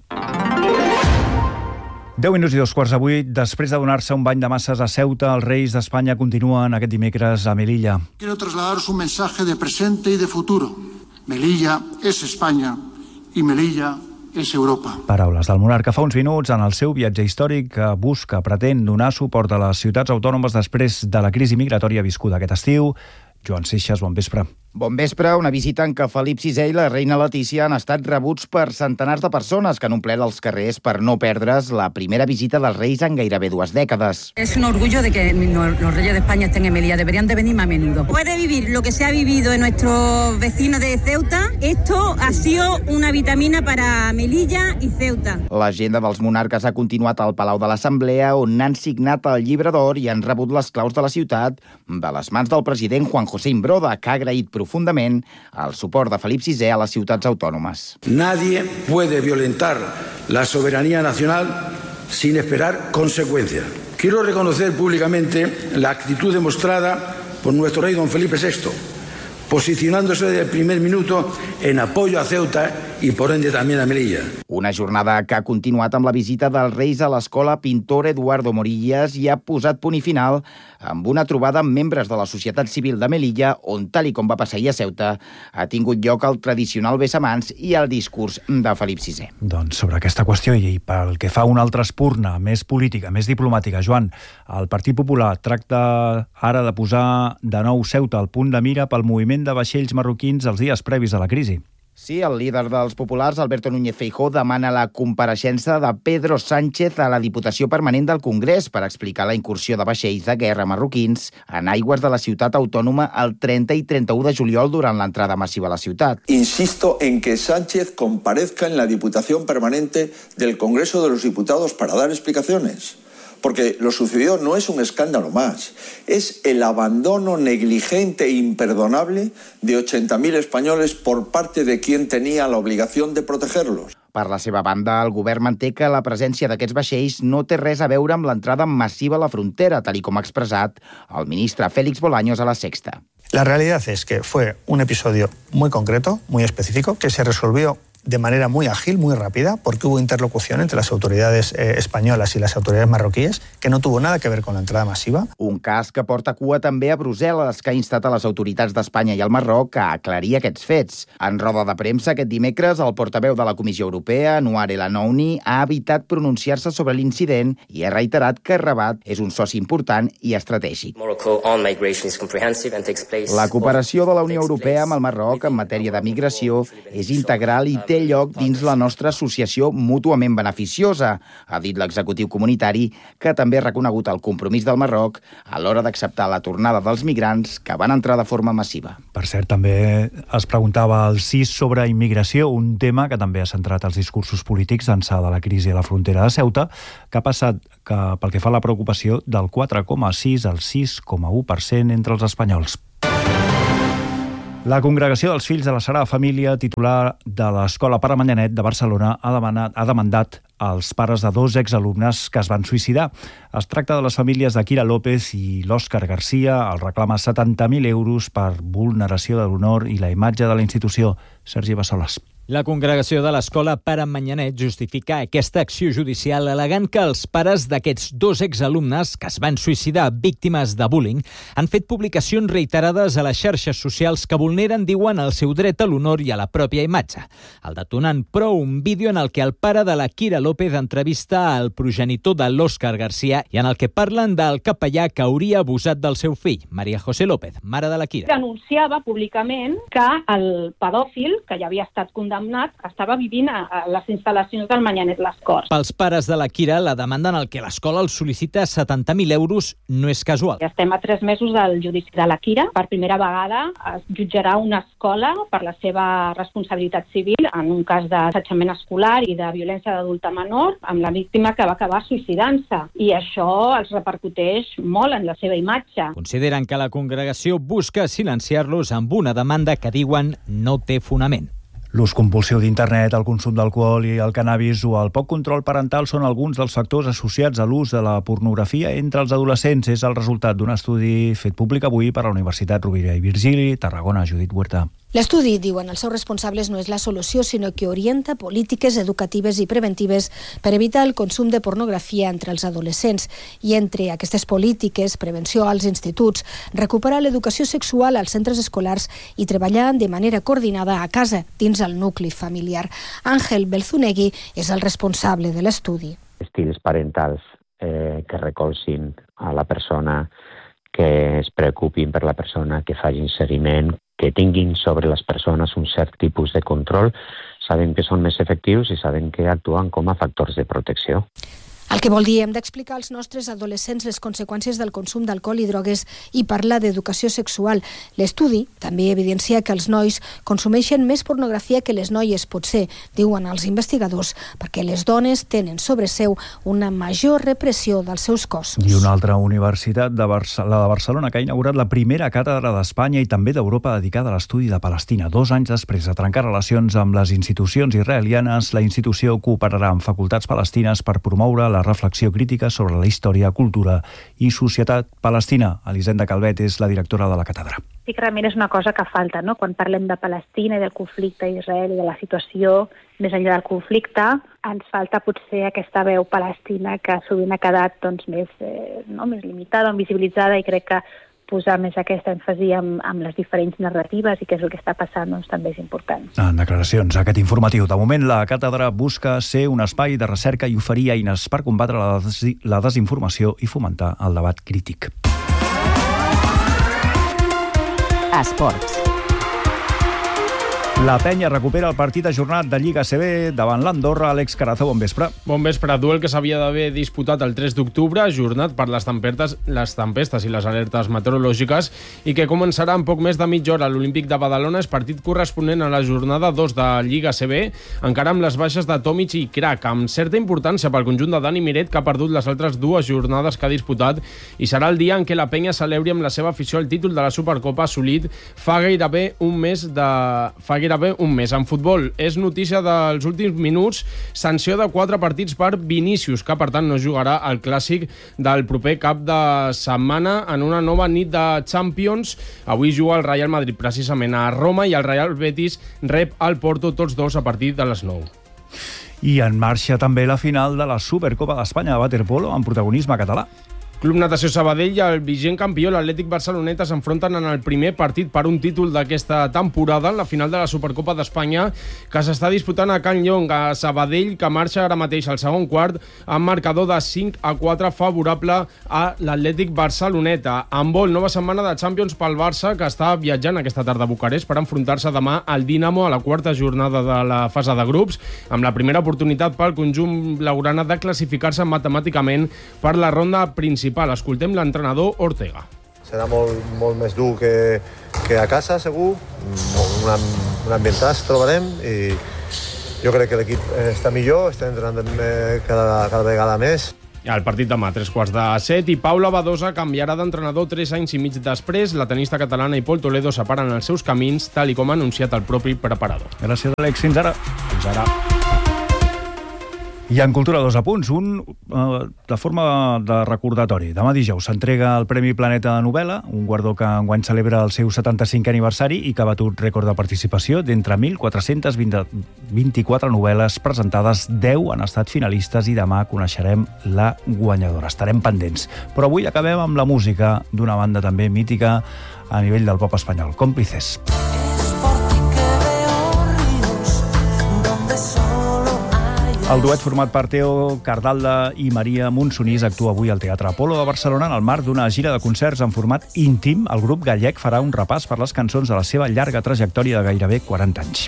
Speaker 1: 10 minuts i 2:15. Després de donar-se un bany de masses a Ceuta, els Reis d'Espanya continuen aquest dimecres a Melilla.
Speaker 12: Quiero trasladaros un mensaje de presente y de futuro. Melilla es España y Melilla és Europa.
Speaker 1: Paraules del monarca fa uns minuts en el seu viatge històric que pretén donar suport a les ciutats autònomes després de la crisi migratòria viscuda aquest estiu. Joan Seixas, bon vespre.
Speaker 13: Bon vespre, una visita en què Felip VI i la reina Letícia han estat rebuts per centenars de persones que han omplert els carrers per no perdre's la primera visita dels Reis en gairebé 2 dècades.
Speaker 27: Es un orgullo de que los Reyes de España estén en Melilla, deberían de venir más a menudo. Puede vivir lo que se ha vivido en nuestros vecinos de Ceuta. Esto ha sido una vitamina para Melilla y Ceuta.
Speaker 13: L'agenda dels monarques ha continuat al Palau de l'Assemblea, on han signat el llibre d'or i han rebut les claus de la ciutat de les mans del president Juan José Imbroda, que ha agraït profundament el suport de Felip VI a les ciutats autònomes.
Speaker 12: Nadie puede violentar la soberanía nacional sin esperar consecuencias. Quiero reconocer públicamente la actitud demostrada por nuestro rey don Felipe VI, posicionándose desde el primer minuto en apoyo a Ceuta i por ende també a Melilla.
Speaker 13: Una jornada que ha continuat amb la visita dels Reis a l'escola Pintor Eduardo Morillas i ha posat punt i final amb una trobada amb membres de la societat civil de Melilla, on, tal i com va passar ahir a Ceuta, ha tingut lloc el tradicional besamans i el discurs de Felip VI.
Speaker 1: Doncs sobre aquesta qüestió i pel que fa a una altra espurna, més política, més diplomàtica, Joan, el Partit Popular tracta ara de posar de nou Ceuta al punt de mira pel moviment de vaixells marroquins els dies previs a la crisi.
Speaker 13: Sí, el líder dels populars, Alberto Núñez Feijóo, demana la compareixença de Pedro Sánchez a la Diputació Permanent del Congrés per explicar la incursió de vaixells de guerra marroquins en aigües de la ciutat autònoma el 30 i 31 de juliol durant l'entrada massiva a la ciutat.
Speaker 28: Insisto en que Sánchez comparezca en la Diputación Permanente del Congreso de los Diputados para dar explicaciones. Porque lo sucedido no es un escándalo más, es el abandono negligente e imperdonable de 80.000 españoles por parte de quien tenía la obligación de protegerlos.
Speaker 13: Per la seva banda, el govern manté que la presència d'aquests vaixells no té res a veure amb l'entrada massiva a la frontera, tal com ha expressat el ministre Félix Bolaños a La Sexta.
Speaker 29: La realidad es que fue un episodio muy concreto, muy específico, que se resolvió de manera muy ágil, muy rápida, porque hubo interlocución entre las autoridades españolas y las autoridades marroquíes, que no tuvo nada que ver con la entrada masiva.
Speaker 13: Un cas que porta cua també a Brussel·les, que ha instat a les autoritats d'Espanya i el Marroc a aclarir aquests fets. En roda de premsa aquest dimecres, el portaveu de la Comissió Europea, Anouar El Anouni, ha evitat pronunciar-se sobre l'incident i ha reiterat que Rabat és un soci important i estratègic. La cooperació de la Unió Europea amb el Marroc en matèria de migració és integral i té té lloc dins la nostra associació mútuament beneficiosa, ha dit l'executiu comunitari, que també ha reconegut el compromís del Marroc a l'hora d'acceptar la tornada dels migrants que van entrar de forma massiva.
Speaker 1: Per cert, també es preguntava al CIS sobre immigració, un tema que també ha centrat els discursos polítics d'ençà de la crisi a la frontera de Ceuta, que ha passat pel que fa a la preocupació del 4,6 al 6,1% entre els espanyols. La Congregació dels Fills de la Sagrada Família, titular de l'Escola Pare Manyanet de Barcelona, ha demandat als pares de 2 exalumnes que es van suïcidar. Es tracta de les famílies de Kira López i l'Òscar Garcia. El reclama 70.000 euros per vulneració de l'honor i la imatge de la institució. Sergi Bassoles.
Speaker 14: La congregació de l'Escola Pare Manyanet justifica aquesta acció judicial al·legant que els pares d'aquests 2 exalumnes que es van suïcidar víctimes de bullying han fet publicacions reiterades a les xarxes socials que vulneren, diuen, el seu dret a l'honor i a la pròpia imatge. El detonant, però, un vídeo en el que el pare de la Kira López entrevista al progenitor de l'Òscar Garcia i en el que parlen del capellà que hauria abusat del seu fill, María José López, mare de la Kira.
Speaker 15: Denunciava públicament que el pedòfil, que ja havia estat condemnat, estava vivint a les instal·lacions del Manyanet Les Corts.
Speaker 14: Pels pares de la Kira, la demanda en el que l'escola els sol·licita 70.000 euros no és casual.
Speaker 15: Ja estem a 3 mesos del judici de la Kira. Per primera vegada es jutjarà una escola per la seva responsabilitat civil en un cas d'assetjament escolar i de violència d'adulta menor amb la víctima que va acabar suïcidant-se. I això els repercuteix molt en la seva imatge.
Speaker 14: Consideren que la congregació busca silenciar-los amb una demanda que diuen no té fonament.
Speaker 1: L'ús compulsiu d'internet, el consum d'alcohol i el cannabis o el poc control parental són alguns dels factors associats a l'ús de la pornografia entre els adolescents. És el resultat d'un estudi fet públic avui per la Universitat Rovira i Virgili, Tarragona. Judit Huerta.
Speaker 16: L'estudi, diuen els seus responsables, no és la solució, sinó que orienta polítiques educatives i preventives per evitar el consum de pornografia entre els adolescents. I entre aquestes polítiques, prevenció als instituts, recuperar l'educació sexual als centres escolars i treballar de manera coordinada a casa, dins el nucli familiar. Àngel Belzunegui és el responsable de l'estudi.
Speaker 18: Estils parentals que recolzin a la persona, que es preocupin per la persona, que facin seguiment, que tinguin sobre les persones un cert tipus de control, sabem que són més efectius i sabem que actuen com a factors de protecció.
Speaker 16: El que vol dir, hem d'explicar als nostres adolescents les conseqüències del consum d'alcohol i drogues i parlar d'educació sexual. L'estudi també evidencia que els nois consumeixen més pornografia que les noies, potser, diuen els investigadors, perquè les dones tenen sobre seu una major repressió dels seus cossos.
Speaker 1: I una altra universitat, la de Barcelona, que ha inaugurat la primera càtedra d'Espanya i també d'Europa dedicada a l'estudi de Palestina. 2 anys després de trencar relacions amb les institucions israelianes, la institució cooperarà amb facultats palestines per promoure la reflexió crítica sobre la història, cultura i societat palestina. Elisenda Calvet és la directora de la càtedra.
Speaker 19: Sí que realment és una cosa que falta, no? Quan parlem de Palestina i del conflicte a Israel i de la situació més enllà del conflicte, ens falta potser aquesta veu palestina que sovint ha quedat més limitada, invisibilitzada, i crec que posar més aquest èmfasi amb les diferents narratives i què és el que està passant, també és important.
Speaker 1: En declaracions a aquest informatiu, de moment la càtedra busca ser un espai de recerca i oferir eines per combatre la desinformació i fomentar el debat crític.
Speaker 2: Esports.
Speaker 1: La Penya recupera el partit ajornat de Lliga ACB davant l'Andorra. Àlex Carazo, bon vespre.
Speaker 20: Bon vespre. Duel que s'havia d'haver disputat el 3 d'octubre, ajornat per les tempestes i les alertes meteorològiques, i que començarà en poc més de mitja hora. L'Olímpic de Badalona és partit corresponent a la jornada 2 de Lliga ACB, encara amb les baixes de Tomic i Crac, amb certa importància pel conjunt de Dani Miret, que ha perdut les altres 2 jornades que ha disputat, i serà el dia en què la Penya celebri amb la seva afició el títol de la Supercopa assolit fa gairebé un mes. En futbol, és notícia dels últims minuts, sanció de 4 partits per Vinícius, que per tant no jugarà al clàssic del proper cap de setmana en una nova nit de Champions. Avui juga el Real Madrid precisament a Roma i el Real Betis rep el Porto, tots dos a partir de les 9.
Speaker 1: I en marxa també la final de la Supercopa d'Espanya de waterpolo amb protagonisme català.
Speaker 20: Club Natació Sabadell i el vigent campió, l'Atlètic Barceloneta, s'enfronten en el primer partit per un títol d'aquesta temporada en la final de la Supercopa d'Espanya, que s'està disputant a Can Llong, a Sabadell, que marxa ara mateix al segon quart amb marcador de 5-4 favorable a l'Atlètic Barceloneta. En vol, nova setmana de Champions pel Barça, que està viatjant aquesta tarda a Bucarest per enfrontar-se demà al Dinamo a la quarta jornada de la fase de grups, amb la primera oportunitat pel conjunt blaugrana de classificar-se matemàticament per la ronda principal. Escoltem l'entrenador Ortega.
Speaker 3: Serà molt més dur que a casa, segur. Un ambientàs trobarem i jo crec que l'equip està millor, està entrenant cada vegada més.
Speaker 20: El partit demà, 6:45, i Paula Badosa canviarà d'entrenador 3 anys i mig després. La tenista catalana i Pol Toledo separen els seus camins, tal i com ha anunciat el propi preparador.
Speaker 1: Gràcies, Àlex. Fins ara.
Speaker 20: Fins ara.
Speaker 1: I en Cultura, 2 apunts. Un, de forma de recordatori. Demà dijous s'entrega el Premi Planeta de Novel·la, un guardó que enguany celebra el seu 75è aniversari i que ha batut rècord de participació. D'entre 1.424 novel·les presentades, 10 han estat finalistes i demà coneixerem la guanyadora. Estarem pendents. Però avui acabem amb la música d'una banda també mítica a nivell del pop espanyol, Cómplices. El duet format per Teo Cardalda i Maria Monsonís actua avui al Teatre Apolo de Barcelona en el marc d'una gira de concerts en format íntim. El grup gallec farà un repàs per les cançons de la seva llarga trajectòria de gairebé 40 anys.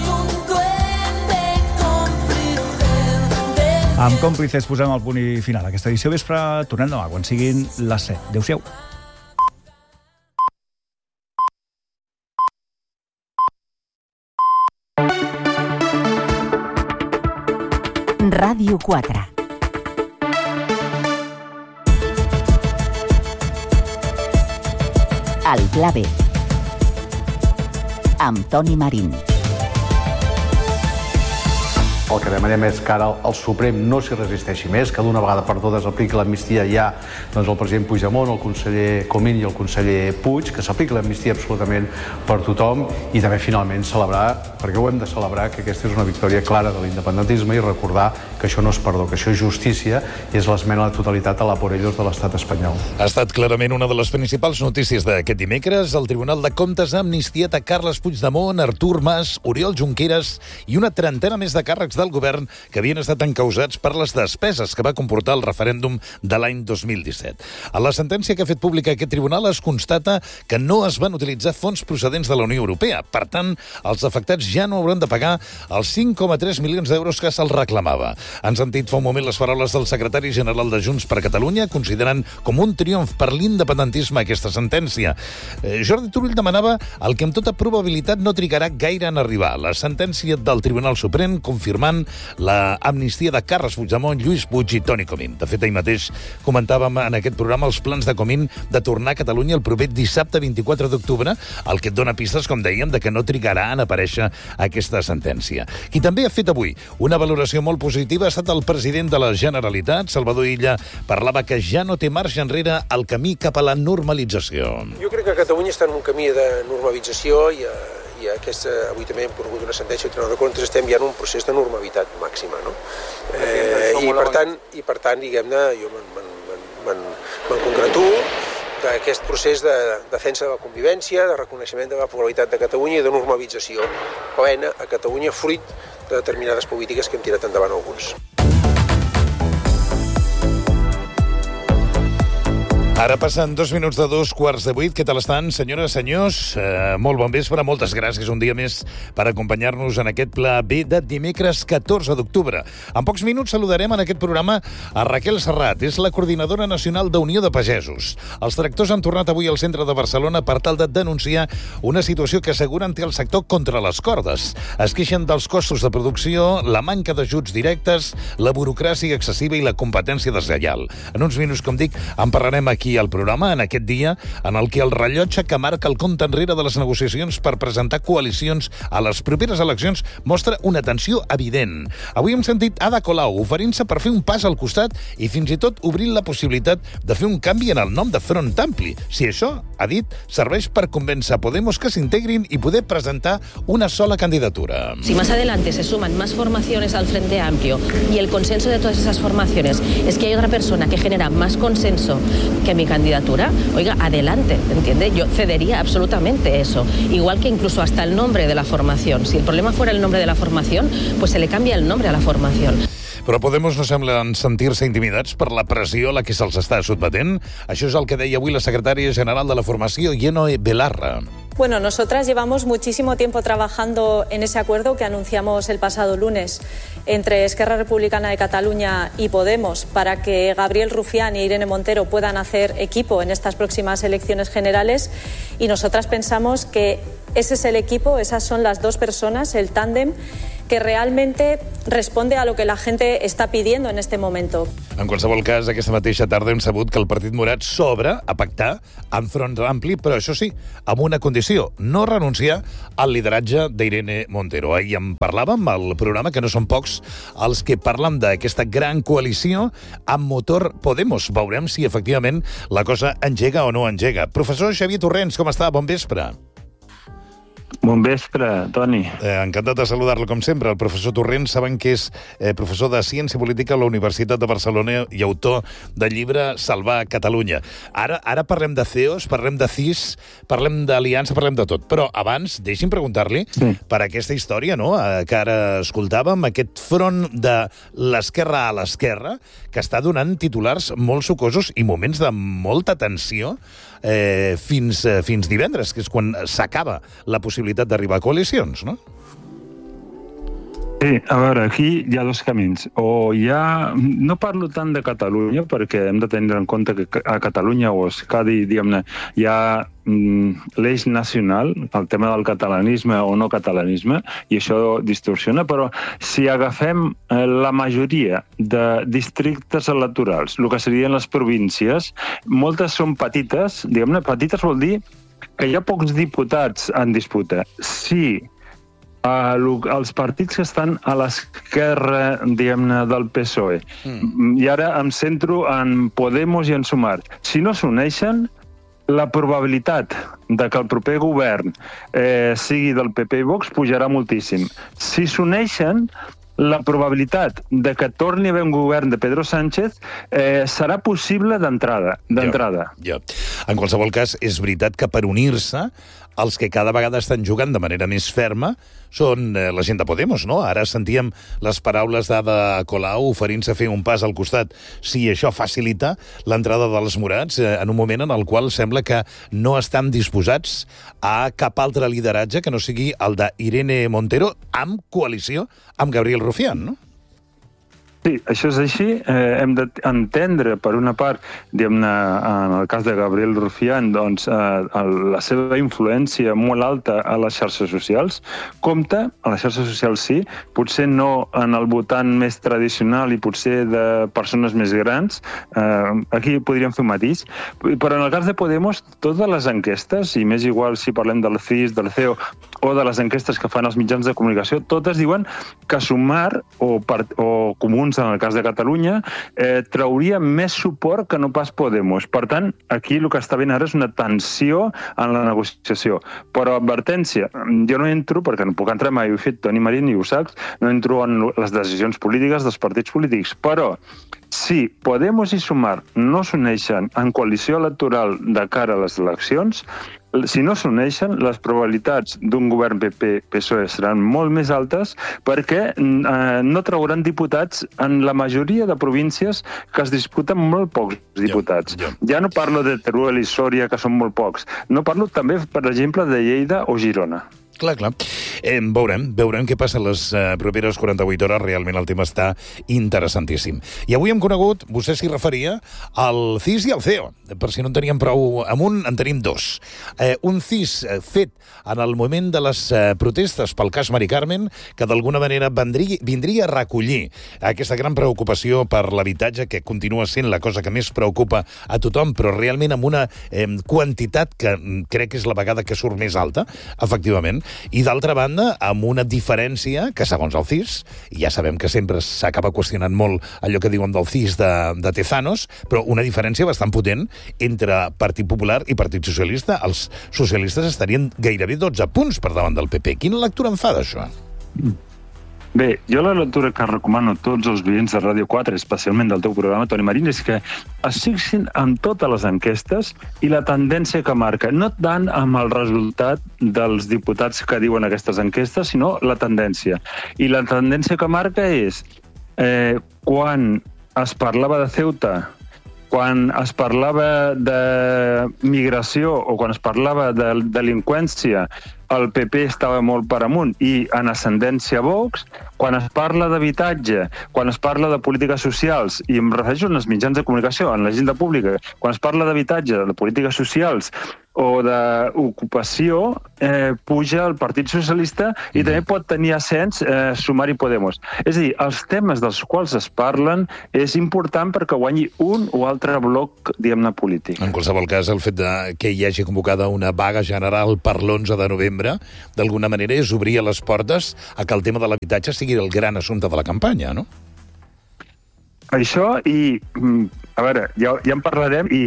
Speaker 1: Amb Còmplices posem el punt i final a aquesta edició vespre. Tornem demà quan siguin les 7. Adéu-siau.
Speaker 2: Ràdio 4. El Pla B. Amb Toni Marín.
Speaker 4: El que demanem és que ara el Suprem no s'hi resisteixi més, que d'una vegada per totes apliqui l'amnistia ja el president Puigdemont, el conseller Comín i el conseller Puig, que s'apliqui l'amnistia absolutament per tothom i també finalment celebrar, perquè ho hem de celebrar, que aquesta és una victòria clara de l'independentisme i recordar que això no és perdó, que això és justícia i és l'esmena a la totalitat a la por ellos de l'estat espanyol.
Speaker 7: Ha estat clarament una de les principals notícies d'aquest dimecres. El Tribunal de Comptes ha amnistiat a Carles Puigdemont, Artur Mas, Oriol Junqueras i una trentena més de càrrecs del govern que havien estat encausats per les despeses que va comportar el referèndum de l'any 2017. A la sentència que ha fet pública aquest tribunal es constata que no es van utilitzar fons procedents de la Unió Europea. Per tant, els afectats ja no hauran de pagar els 5,3 milions d'euros que se'ls reclamava. Han sentit fa un moment les paraules del secretari general de Junts per Catalunya, considerant com un triomf per l'independentisme aquesta sentència. Jordi Turull demanava el que amb tota probabilitat no trigarà gaire en arribar, la sentència del Tribunal Suprem confirmant la amnistia de Carles Puigdemont, Lluís Puig i Toni Comín. De fet, ahir mateix comentàvem en aquest programa els plans de Comín de tornar a Catalunya el proper dissabte 24 d'octubre, el que et dona pistes, com dèiem, de que no trigarà en aparèixer aquesta sentència. Qui també ha fet avui una valoració molt positiva ha estat el president de la Generalitat, Salvador Illa, parlava que ja no té marxa enrere el camí cap a la normalització.
Speaker 5: Jo crec que Catalunya està en un camí de normalització i avui també hem conegut una sentència del Tribunal de Comptes, estem ja en un procés de normalitat màxima, no? I per tant, diguem-ne, jo me'n congratulo d'aquest procés de defensa de la convivència, de reconeixement de la pluralitat de Catalunya i de normalització plena a Catalunya, fruit de determinades polítiques que hem tirat endavant alguns.
Speaker 7: Ara passen 2 minuts de 2:15. Què tal estan, senyores, senyors? Molt bon vespre, moltes gràcies un dia més per acompanyar-nos en aquest Pla B de dimecres 14 d'octubre. En pocs minuts saludarem en aquest programa a Raquel Serrat, és la coordinadora nacional d'Unió de Pagesos. Els tractors han tornat avui al centre de Barcelona per tal de denunciar una situació que asseguren té el sector contra les cordes. Es queixen dels costos de producció, la manca d'ajuts directes, la burocràcia excessiva i la competència deslleial. En uns minuts, com dic, en parlarem aquí aquí al programa, en aquest dia en el que el rellotge que marca el compte enrere de les negociacions per presentar coalicions a les properes eleccions mostra una tensió evident. Avui hem sentit Ada Colau oferint-se per fer un pas al costat i fins i tot obrint la possibilitat de fer un canvi en el nom de Front Ampli. Si això, ha dit, serveix per convèncer a Podemos que s'integrin y poder presentar una sola candidatura.
Speaker 6: Si más adelante se suman más formaciones al Frente Amplio y el consenso de todas esas formaciones es que hay otra persona que genera más consenso que mi candidatura, oiga, adelante, ¿entiende? Yo cedería absolutamente eso. Igual que incluso hasta el nombre de la formación. Si el problema fuera el nombre de la formación, pues se le cambia el nombre a la formación.
Speaker 7: Però Podemos no semblen sentir-se intimidats per la pressió a la que se'ls està sotmetent. Això és el que deia avui la secretària general de la formació, Yenoe Belarra.
Speaker 10: Bueno, nosotras llevamos muchísimo tiempo trabajando en ese acuerdo que anunciamos el pasado lunes entre Esquerra Republicana de Cataluña y Podemos para que Gabriel Rufián y Irene Montero puedan hacer equipo en estas próximas elecciones generales, y nosotras pensamos que ese es el equipo, esas son las dos personas, el tándem, que realmente responde a lo que la gente está pidiendo en este momento.
Speaker 7: En qualsevol cas, aquesta mateixa tarda hem sabut que el Partit Morat s'obre a pactar amb Front Ampli, però això sí, amb una condició, no renunciar al lideratge d'Irene Montero. Ahir en parlàvem al programa, que no són pocs els que parlen d'aquesta gran coalició amb motor Podemos. Veurem si efectivament la cosa engega o no engega. Professor Xavier Torrents, com està? Bon vespre.
Speaker 17: Bon vespre, Toni.
Speaker 7: Encantat de saludar-lo, com sempre. El professor Torrents, saben que és professor de Ciència Política a la Universitat de Barcelona i autor del llibre Salvar Catalunya. Ara parlem de CEOs, parlem de CIS, parlem d'aliança, parlem de tot. Però abans, deixi'm preguntar-li per aquesta història, no?, que ara escoltàvem, aquest front de l'esquerra a l'esquerra, que està donant titulars molt sucosos i moments de molta tensió fins divendres, que és quan s'acaba la possibilitat d'arribar a coalicions, no?
Speaker 17: Sí, a veure, aquí hi ha dos camins. O hi ha... No parlo tant de Catalunya, perquè hem de tenir en compte que a Catalunya o a Euskadi, diguem-ne, hi ha l'eix nacional, el tema del catalanisme o no catalanisme, i això distorsiona, però si agafem la majoria de districtes electorals, el que serien les províncies, moltes són petites, diguem-ne, petites vol dir que hi ha pocs diputats en disputa. Si els partits que estan a l'esquerra, diguem-ne, del PSOE, i ara em centro en Podemos i en Sumar, si no s'uneixen, la probabilitat de que el proper govern sigui del PP i Vox pujarà moltíssim. Si s'uneixen, la probabilitat de que torni a haver un govern de Pedro Sánchez serà possible d'entrada.
Speaker 7: Ja. En qualsevol cas, és veritat que per unir-se, els que cada vegada estan jugant de manera més ferma són la gent de Podemos, no? Ara sentíem les paraules d'Ada Colau oferint-se a fer un pas al costat si això facilita l'entrada dels morats en un moment en el qual sembla que no estan disposats a cap altre lideratge que no sigui el d'Irene Montero amb coalició amb Gabriel Rufián, no?
Speaker 17: Sí, això és així. Hem d'entendre, per una part, diguem-ne, en el cas de Gabriel Rufián, doncs, la seva influència molt alta a les xarxes socials. Compte, a les xarxes socials sí, potser no en el votant més tradicional i potser de persones més grans. Aquí podríem fer un matís. Però en el cas de Podemos, totes les enquestes, i més igual si parlem del CIS, del CEO, o de les enquestes que fan els mitjans de comunicació, totes diuen que Sumar o Comuns, en el cas de Catalunya, trauria més suport que no pas Podemos. Per tant, aquí el que està ben ara és una tensió en la negociació. Però advertència, jo no entro, perquè no puc entrar mai, ho he fet Toni Marín i ho saps, no entro en les decisions polítiques dels partits polítics, però si Podemos i Sumar no s'uneixen en coalició electoral de cara a les eleccions, si no s'uneixen, les probabilitats d'un govern PP-PSOE seran molt més altes perquè no trauran diputats en la majoria de províncies que es disputen molt pocs diputats. Ja no parlo de Teruel i Sòria, que són molt pocs. No parlo també, per exemple, de Lleida o Girona.
Speaker 7: Clar. Veurem què passa les properes 48 hores. Realment el tema està interessantíssim. I avui hem conegut, vostè s'hi referia, al CIS i al CEO. Per si no en teníem prou amb un, en tenim dos. Un CIS fet en el moment de les protestes pel cas Mari Carmen, que d'alguna manera vindria a recollir aquesta gran preocupació per l'habitatge, que continua sent la cosa que més preocupa a tothom, però realment amb una quantitat que crec que és la vegada que surt més alta, efectivament. I d'altra banda, amb una diferència que, segons el CIS, i ja sabem que sempre s'acaba qüestionant molt allò que diuen del CIS de Tezanos, però una diferència bastant potent entre Partit Popular i Partit Socialista. Els socialistes estarien gairebé 12 punts per davant del PP. Quina lectura en fa d'això?
Speaker 17: Bé, jo la lectura que recomano a tots els oients de Ràdio 4, especialment del teu programa, Toni Marín, és que es fixin en totes les enquestes i la tendència que marca, no tant amb el resultat dels diputats que diuen aquestes enquestes, sinó la tendència. I la tendència que marca és quan es parlava de Ceuta, quan es parlava de migració o quan es parlava de delinqüència, el PP estava molt per amunt i en ascendència Vox. Quan es parla d'habitatge, quan es parla de polítiques socials, i em refereixo als mitjans de comunicació, en l'agenda pública, quan es parla d'habitatge, de polítiques socials o d'ocupació, puja el Partit Socialista i també pot tenir ascens Sumar i Podemos. És a dir, els temes dels quals es parlen és important perquè guanyi un o altre bloc, diguem-ne, polític.
Speaker 7: En qualsevol cas, el fet que hi hagi convocada una vaga general per l'11 de novembre, d'alguna manera és obrir les portes a que el tema de l'habitatge sigui el gran assumpte de la campanya, no?
Speaker 17: Això i, a veure, ja en parlarem i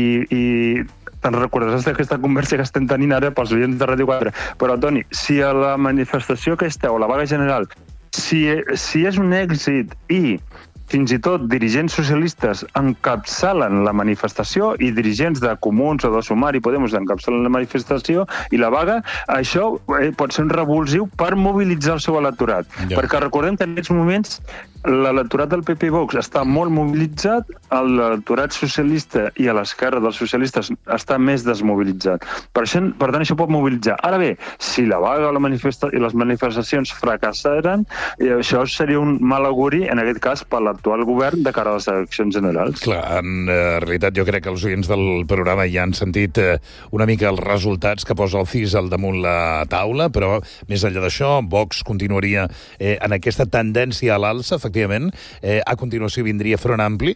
Speaker 17: te'n recordaràs d'aquesta conversa que estem tenint ara pels oients de Ràdio 4. Però, Toni, si a la manifestació aquesta o la vaga general, si és un èxit i fins i tot dirigents socialistes encapçalen la manifestació i dirigents de Comuns o de Sumar i Podemos encapçalen la manifestació i la vaga, això pot ser un revulsiu per mobilitzar el seu electorat. Ja. Perquè recordem que en aquests moments l'electorat del PP i Vox està molt mobilitzat, l'electorat socialista i a l'esquerra dels socialistes està més desmobilitzat. Per tant, això pot mobilitzar. Ara bé, si la vaga i les manifestacions fracassaren, això seria un mal auguri, en aquest cas, per l'actual govern de cara a les eleccions generals.
Speaker 7: Clar, en realitat jo crec que els oients del programa ja han sentit una mica els resultats que posa el CIS al damunt la taula, però més enllà d'això, Vox continuaria en aquesta tendència a l'alça, efectivament, a continuació vindria Front Ampli,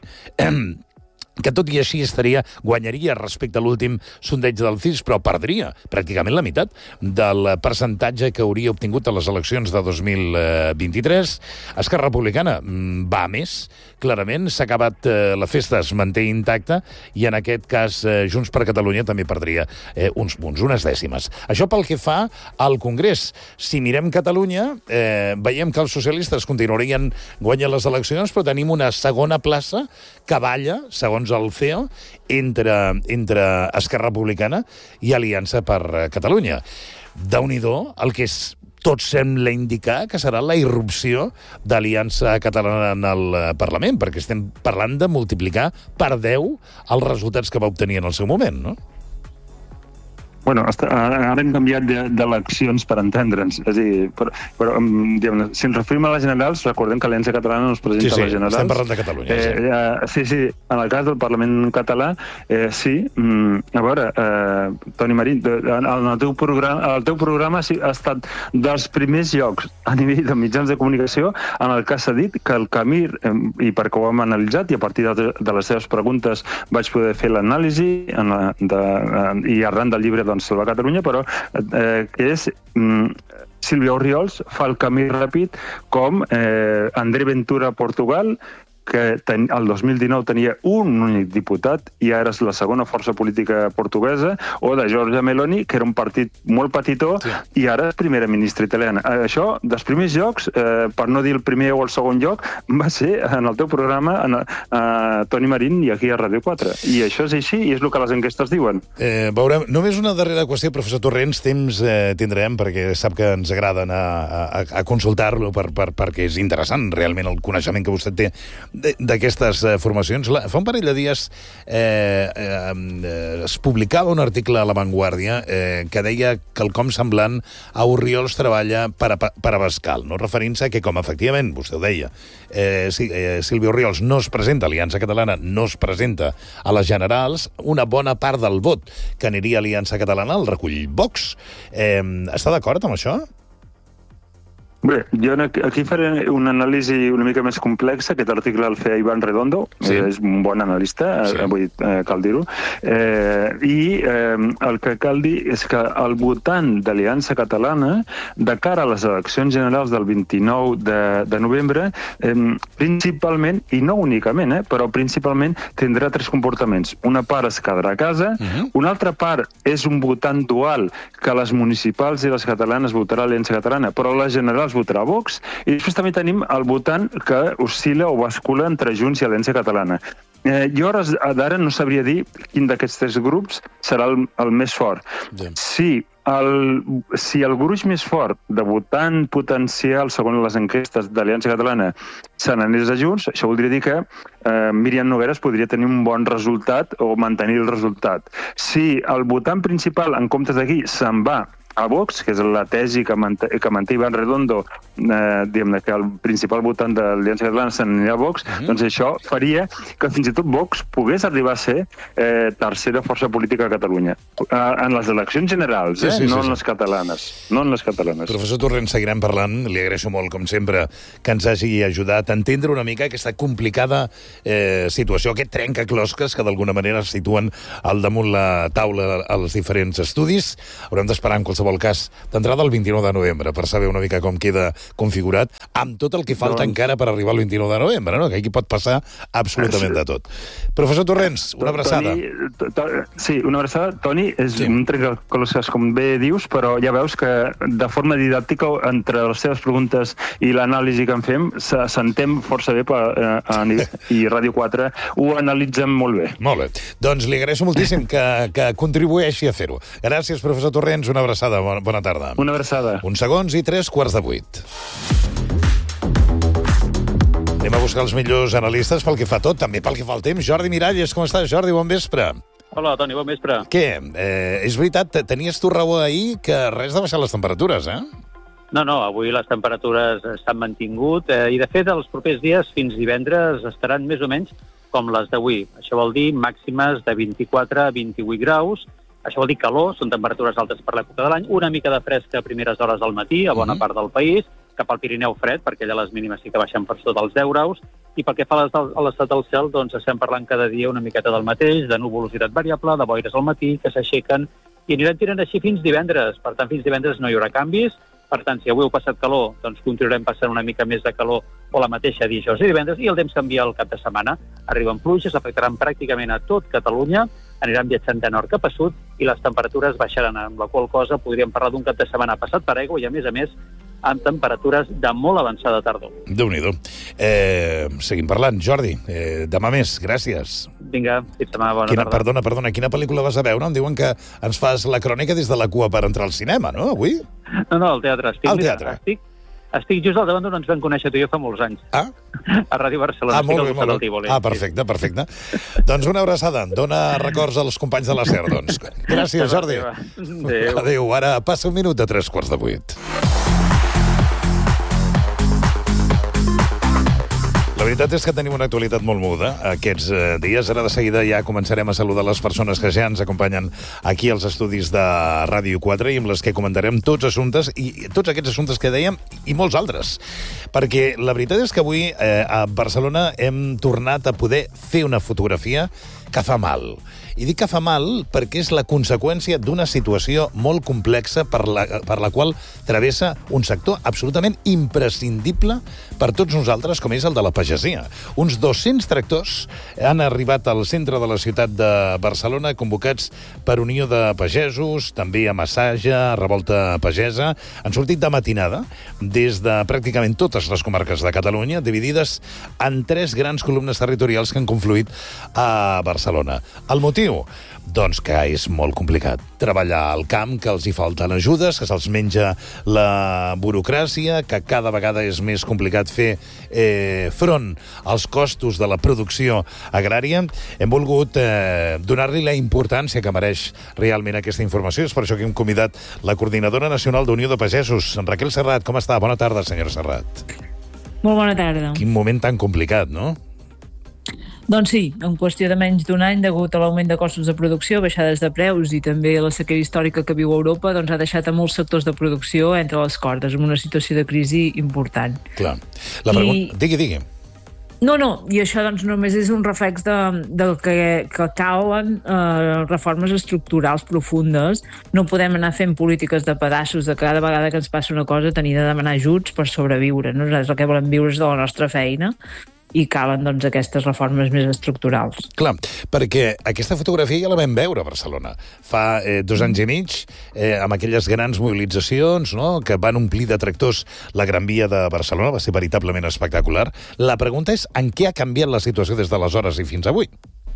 Speaker 7: que tot i així guanyaria respecte a l'últim sondeig del CIS, però perdria pràcticament la meitat del percentatge que hauria obtingut a les eleccions de 2023. Esquerra Republicana va més, clarament, s'ha acabat la festa, es manté intacta, i en aquest cas Junts per Catalunya també perdria uns punts, unes dècimes. Això pel que fa al Congrés. Si mirem Catalunya, veiem que els socialistes continuarien guanyant les eleccions, però tenim una segona plaça que balla, segons el CEO, entre Esquerra Republicana i Aliança per Catalunya. Déu-n'hi-do, el que tot sembla indicar que serà la irrupció d'Aliança Catalana en el Parlament, perquè estem parlant de multiplicar per 10 els resultats que va obtenir en el seu moment, no?
Speaker 17: Bueno, ara hem canviat d'eleccions per entendre'ns. És a dir, però si ens referim a les generals, recordem que l'Aliança Catalana no es presenta a les generals.
Speaker 7: Estem parlant de Catalunya.
Speaker 17: Sí, en el cas del Parlament català, sí. A veure, Toni Marín, el teu programa ha estat dels primers llocs a nivell de mitjans de comunicació en el que s'ha dit que el camí, i perquè ho hem analitzat, i a partir de les seves preguntes vaig poder fer l'anàlisi i arran del llibre Salvar Catalunya, però que és Sílvia Orriols fa el camí ràpid com André Ventura a Portugal, que el 2019 tenia un únic diputat i ara és la segona força política portuguesa, o de Giorgia Meloni, que era un partit molt petitó, i ara és primera ministra italiana. Això, dels primers llocs, per no dir el primer o el segon lloc, va ser en el teu programa, Toni Marín, i aquí a Ràdio 4. I això és així, i és el que les enquestes diuen.
Speaker 7: Veurem. Només una darrera qüestió, professor Torrents, temps tindrem, perquè sap que ens agrada anar a consultar-lo, perquè és interessant realment el coneixement que vostè té d'aquestes formacions. Fa un parell de dies es publicava un article a La Vanguardia que deia que el com semblant a Orriols treballa per Abascal, no? Referint-se que, com efectivament, vostè ho deia, Sílvia Orriols no es presenta, Aliança Catalana no es presenta a les generals, una bona part del vot que aniria a Aliança Catalana el recull Vox. Està d'acord amb això?
Speaker 17: Bé, jo aquí faré una anàlisi una mica més complexa. Aquest article el feia Iván Redondo, és un bon analista, avui cal dir-ho, i el que cal dir és que el votant d'Aliança Catalana, de cara a les eleccions generals del 29 de novembre, principalment, i no únicament, però principalment tindrà tres comportaments. Una part es quedarà a casa, una altra part és un votant dual, que les municipals i les catalanes votarà Aliança Catalana, però les generals votarà Vox, i després també tenim el votant que oscil·la o bascula entre Junts i Aliança Catalana. Jo d'ara no sabria dir quin d'aquests tres grups serà el més fort. Si el gruix més fort de votant potencial, segons les enquestes d'Aliança Catalana, se n'anés a Junts, això voldria dir que Míriam Nogueras podria tenir un bon resultat o mantenir el resultat. Si el votant principal, en comptes d'aquí, se'n va a Vox, que és la tesi que manté Iván Redondo, diguem-ne que el principal votant de l'Aliança Catalana s'anirà a Vox, doncs això faria que fins i tot Vox pogués arribar a ser tercera força política a Catalunya. En les eleccions generals, no en les catalanes. No en les catalanes.
Speaker 7: Professor Torrent, seguirem parlant. Li agraeixo molt, com sempre, que ens hagi ajudat a entendre una mica aquesta complicada situació, aquest trencaclosques que d'alguna manera es situen al damunt la taula als diferents estudis. Haurem d'esperar en qualsevol cas d'entrada el 29 de novembre per saber una mica com queda configurat, amb tot el que falta encara per arribar al 29 de novembre, no? Que aquí pot passar absolutament de tot. Professor Torrents, una abraçada.
Speaker 17: Sí, una abraçada. Toni, és un trencaclosques, com bé dius, però ja veus que de forma didàctica, entre les seves preguntes i l'anàlisi que en fem, s'entén força bé i Ràdio 4 ho analitzem molt bé.
Speaker 7: Molt bé. Doncs li agraeixo moltíssim que contribueixi a fer-ho. Gràcies, professor Torrents, una abraçada. Bona tarda.
Speaker 17: Una abraçada.
Speaker 7: Uns segons i 3:15. Anem a buscar els millors analistes pel que fa tot, també pel que fa al temps. Jordi Miralles, com estàs, Jordi? Bon vespre.
Speaker 8: Hola, Toni, bon vespre.
Speaker 7: Què? És veritat, tenies tu raó ahir que res de baixar les temperatures,
Speaker 8: No, avui les temperatures s'han mantingut i, de fet, els propers dies, fins divendres, estaran més o menys com les d'avui. Això vol dir màximes de 24 a 28 graus. Això vol dir calor, són temperatures altes per l'època de l'any, una mica de fresca a primeres hores del matí, a bona part del país, cap al Pirineu fred, perquè allà les mínimes sí que baixen per sota els 10 graus, i pel que fa a l'estat del cel, doncs estem parlant cada dia una miqueta del mateix, de nuvolositat variable, de boires al matí, que s'aixequen, i aniran tirant així fins divendres. Per tant, fins divendres no hi haurà canvis. Per tant, si avui heu passat calor, doncs continuarem passant una mica més de calor o la mateixa dijous i divendres, i el temps canvia el cap de setmana. Arriben pluges, afectaran pràcticament a tot Catalunya, aniran viatjant de nord cap a sud i les temperatures baixaran, amb la qual cosa podríem parlar d'un cap de setmana passat per aigua i, a més, amb temperatures de molt avançada tardor.
Speaker 7: Déu-n'hi-do. Seguim parlant. Jordi, demà més. Gràcies.
Speaker 8: Vinga, fins demà. Bona tarda.
Speaker 7: Perdona, quina pel·lícula vas a veure? Em diuen que ens fas la crònica des de la cua per entrar al cinema, no, avui?
Speaker 8: No, al teatre.
Speaker 7: Al teatre.
Speaker 8: Estic just al davant d'on ens vam conèixer tu i jo fa molts anys. A Ràdio Barcelona.
Speaker 7: Molt bé. Perfecte. Doncs una abraçada. Dóna records als companys de la SER, doncs. Gràcies, Jordi. Adéu. Ara passa un minut a 7:45. La veritat és que tenim una actualitat molt muda aquests dies. Ara de seguida ja començarem a saludar les persones que ja ens acompanyen aquí als estudis de Ràdio 4 i amb les que comentarem tots assumptes, i tots aquests assumptes que dèiem i molts altres. Perquè la veritat és que avui a Barcelona hem tornat a poder fer una fotografia que fa mal. I dic que fa mal perquè és la conseqüència d'una situació molt complexa per la qual travessa un sector absolutament imprescindible per tots nosaltres, com és el de la pagesia. Uns 200 tractors han arribat al centre de la ciutat de Barcelona, convocats per Unió de Pagesos, també a Massaja, a Revolta Pagesa. Han sortit de matinada des de pràcticament totes les comarques de Catalunya, dividides en 3 grans columnes territorials que han confluït a Barcelona. Barcelona. El motiu? Doncs que és molt complicat treballar al camp, que els hi falten ajudes, que se'ls menja la burocràcia, que cada vegada és més complicat fer front als costos de la producció agrària. Hem volgut donar-li la importància que mereix realment aquesta informació. És per això que hem convidat la coordinadora nacional d'Unió de Pagesos, Raquel Serrat. Com està? Bona tarda, senyora Serrat.
Speaker 9: Molt bona tarda.
Speaker 7: Quin moment tan complicat, no?
Speaker 9: Doncs sí, en qüestió de menys d'un any, degut a l'augment de costos de producció, baixades de preus i també la sequera històrica que viu Europa, doncs ha deixat a molts sectors de producció entre les cordes, en una situació de crisi important.
Speaker 7: Clar. La pregunta... Digui.
Speaker 9: No, i això doncs només és un reflex del que calen reformes estructurals profundes. No podem anar fent polítiques de pedaços de cada vegada que ens passa una cosa tenir de demanar ajuts per sobreviure. Nosaltres el que volem viure és de la nostra feina i calen doncs aquestes reformes més estructurals.
Speaker 7: Clar, perquè aquesta fotografia ja la vam veure a Barcelona fa 2 anys i mig, amb aquelles grans mobilitzacions, no?, que van omplir de tractors la Gran Via de Barcelona, va ser veritablement espectacular. La pregunta és en què ha canviat la situació des d'aleshores i fins avui?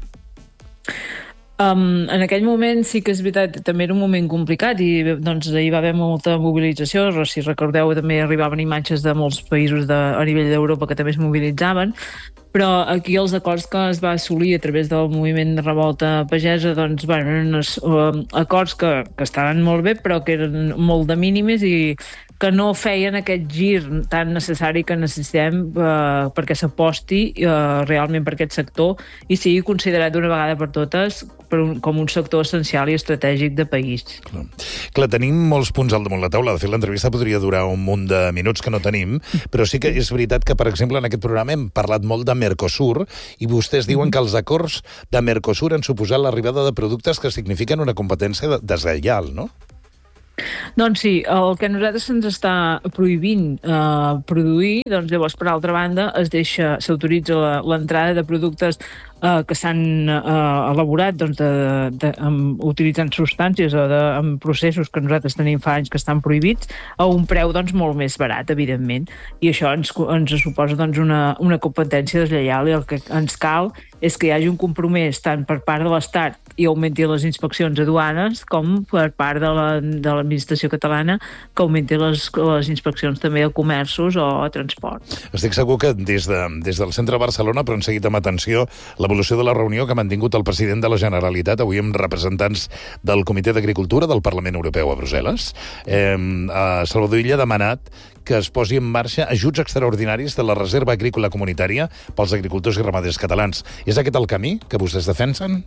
Speaker 9: En aquell moment sí que és veritat, també era un moment complicat i doncs ahir va haver molta mobilització. Si recordeu, també arribaven imatges de molts països a nivell d'Europa que també es mobilitzaven, però aquí els acords que es va assolir a través del moviment de revolta pagesa doncs, eren acords que estaven molt bé però que eren molt de mínimes i que no feien aquest gir tan necessari que necessitem perquè s'aposti realment per aquest sector i sigui considerat d'una vegada per totes com un sector essencial i estratègic de país.
Speaker 7: Clar, tenim molts punts al damunt la taula. De fet, l'entrevista podria durar un munt de minuts que no tenim, però sí que és veritat que, per exemple, en aquest programa hem parlat molt de Mercosur i vostès diuen que els acords de Mercosur han suposat l'arribada de productes que signifiquen una competència deslleial, no?
Speaker 9: Doncs sí, el que a nosaltres se'ns està prohibint produir, doncs llavors per altra banda s'autoritza l'entrada de productes que s'han elaborat utilitzant substàncies o en processos que nosaltres tenim fa anys que estan prohibits a un preu molt més barat, evidentment, i això ens suposa una competència deslleial i el que ens cal és que hi hagi un compromís tant per part de l'Estat i augmenti les inspeccions a duanes com per part de l'administració catalana que augmenti les inspeccions també a comerços o a transport.
Speaker 7: Estic segur que des del centre de Barcelona però han seguit amb atenció l'evolució de la reunió que ha mantingut el president de la Generalitat avui amb representants del Comitè d'Agricultura del Parlament Europeu a Brussel·les. Salvador Illa ha demanat que es posi en marxa ajuts extraordinaris de la Reserva Agrícola Comunitària pels agricultors i ramaders catalans. És aquest el camí que vostès defensen?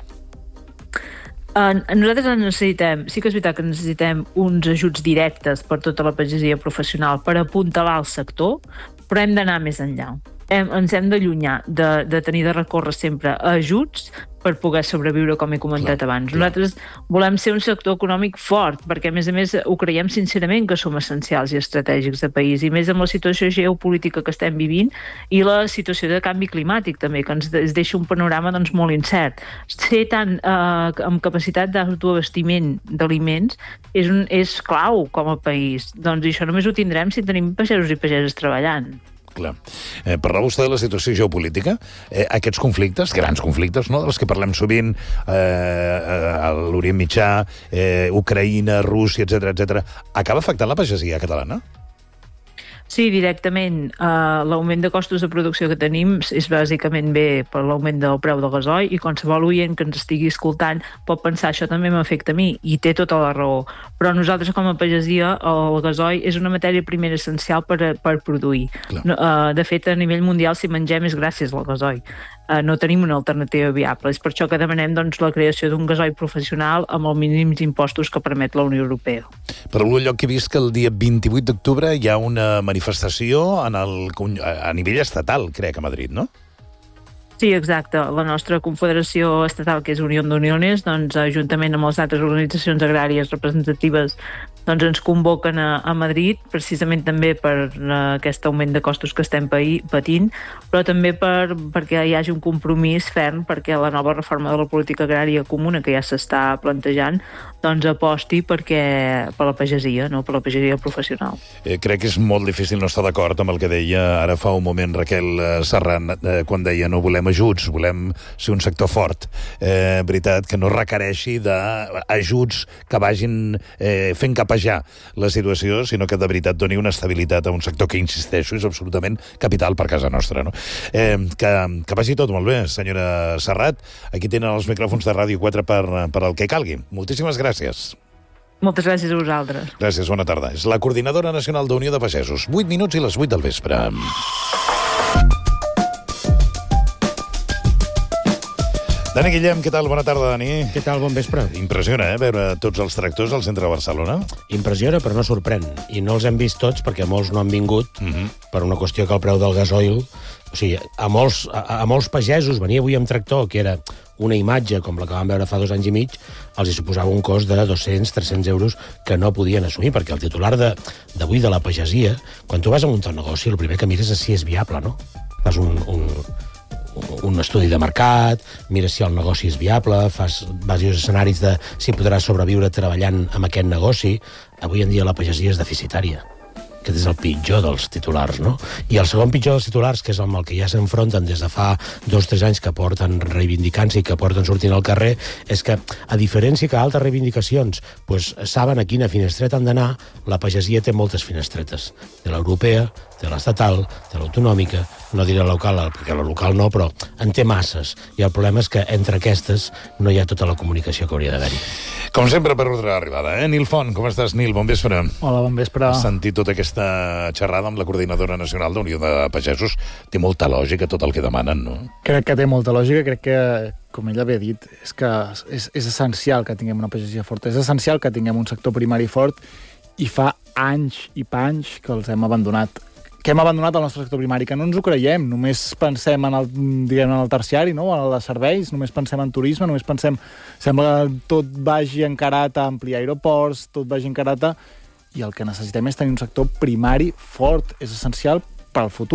Speaker 9: Nosaltres necessitem, sí que és veritat que necessitem uns ajuts directes per tota la pagesia professional per apuntalar el sector, però hem d'anar més enllà. Ens hem d'allunyar de tenir de recórrer sempre a ajuts per poder sobreviure, com he comentat abans. Nosaltres volem ser un sector econòmic fort, perquè a més ho creiem sincerament que som essencials i estratègics de país, i més amb la situació geopolítica que estem vivint i la situació de canvi climàtic també, que ens deixa un panorama molt incert. Ser tant amb capacitat d'autoabastiment d'aliments és clau com a país. Doncs això només ho tindrem si tenim pagesos i pageses treballant.
Speaker 7: Clar. Parla vostè de la situació geopolítica. Aquests conflictes, grans conflictes, no?, dels que parlem sovint, a l'Orient Mitjà, Ucraïna, Rússia, etc., acaba afectant la pagesia catalana?
Speaker 9: Sí, directament. L'augment de costos de producció que tenim és bàsicament bé per l'augment del preu del gasoil i qualsevol oient que ens estigui escoltant pot pensar això també m'afecta a mi i té tota la raó. Però nosaltres com a pagesia el gasoil és una matèria primera essencial per produir. De fet, a nivell mundial si mengem és gràcies al gasoil. No tenim una alternativa viable. És per això que demanem la creació d'un gasoil professional amb els mínims impostos que permet la Unió Europea.
Speaker 7: Per algun lloc he vist que el dia 28 d'octubre hi ha una manifestació a nivell estatal, crec, a Madrid, no?
Speaker 9: Sí, exacte. La nostra confederació estatal, que és Unión de Uniones, doncs, juntament amb les altres organitzacions agràries representatives doncs ens convoquen a Madrid, precisament també per aquest augment de costos que estem patint, però també perquè hi hagi un compromís ferm perquè la nova reforma de la política agrària comuna que ja s'està plantejant doncs aposti per la pagesia, no? Per la pagesia professional.
Speaker 7: Crec que és molt difícil no estar d'acord amb el que deia ara fa un moment Raquel Serrant quan deia no volem ajuts, volem ser un sector fort. Veritat que no requereixi d'ajuts que vagin fent capejar la situació, sinó que de veritat doni una estabilitat a un sector que, insisteixo, és absolutament capital per casa nostra. No? Que vagi tot molt bé, senyora Serrat. Aquí tenen els micròfons de Ràdio 4 per al que calgui. Moltíssimes gràcies.
Speaker 9: Moltes gràcies a vosaltres.
Speaker 7: Gràcies, bona tarda. És la Coordinadora Nacional d'Unió de Pagesos. 8 minuts i les 8 del vespre. Dani Guillem, què tal? Bona tarda, Dani.
Speaker 11: Què tal? Bon vespre.
Speaker 7: Impressiona, veure tots els tractors al centre de Barcelona.
Speaker 11: Impressiona, però no sorprèn. I no els hem vist tots, perquè molts no han vingut per una qüestió que el preu del gasoil... O sigui, a molts pagesos, venir avui amb tractor, que era una imatge com la que vam veure fa 2 anys i mig, els hi suposava un cost de 200-300 euros que no podien assumir, perquè el titular d'avui de la pagesia, quan tu vas a muntar un negoci, el primer que mires és si és viable, no? Fas un estudi de mercat, mires si el negoci és viable, fas diversos escenaris de si podràs sobreviure treballant amb aquest negoci. Avui en dia la pagesia és deficitària. Aquest és el pitjor dels titulars, no? I el segon pitjor dels titulars, que és amb el que ja s'enfronten des de fa 2-3 anys que porten reivindicant-se i que porten sortint al carrer, és que, a diferència que altres reivindicacions saben a quina finestreta han d'anar, la pagesia té moltes finestretes. Té l'europea, té l'estatal, té l'autonòmica, no diré la local, perquè la local no, però en té masses. I el problema és que entre aquestes no hi ha tota la comunicació que hauria d'haver-hi.
Speaker 7: Com sempre, per ordre d'arribada, Nil Font, com estàs, Nil? Bon vespre.
Speaker 12: Hola, bon vespre.
Speaker 7: Has sentit tota aquesta xerrada amb la Coordinadora Nacional d'Unió de Pagesos? Té molta lògica tot el que demanen, no?
Speaker 12: Crec que té molta lògica, crec que, com ella havia dit, és que és essencial que tinguem una pagesia forta, és essencial que tinguem un sector primari fort, i fa anys i panys que els hem abandonat. Que hem abandonat el nostre sector primari, que no ens ho creiem, només pensem en el terciari, no? En el de serveis, només pensem en turisme, només pensem... Sembla que tot vagi encarat a ampliar aeroports, tot vagi encarat a... I el que necessitem és tenir un sector primari fort, és essencial per al futur.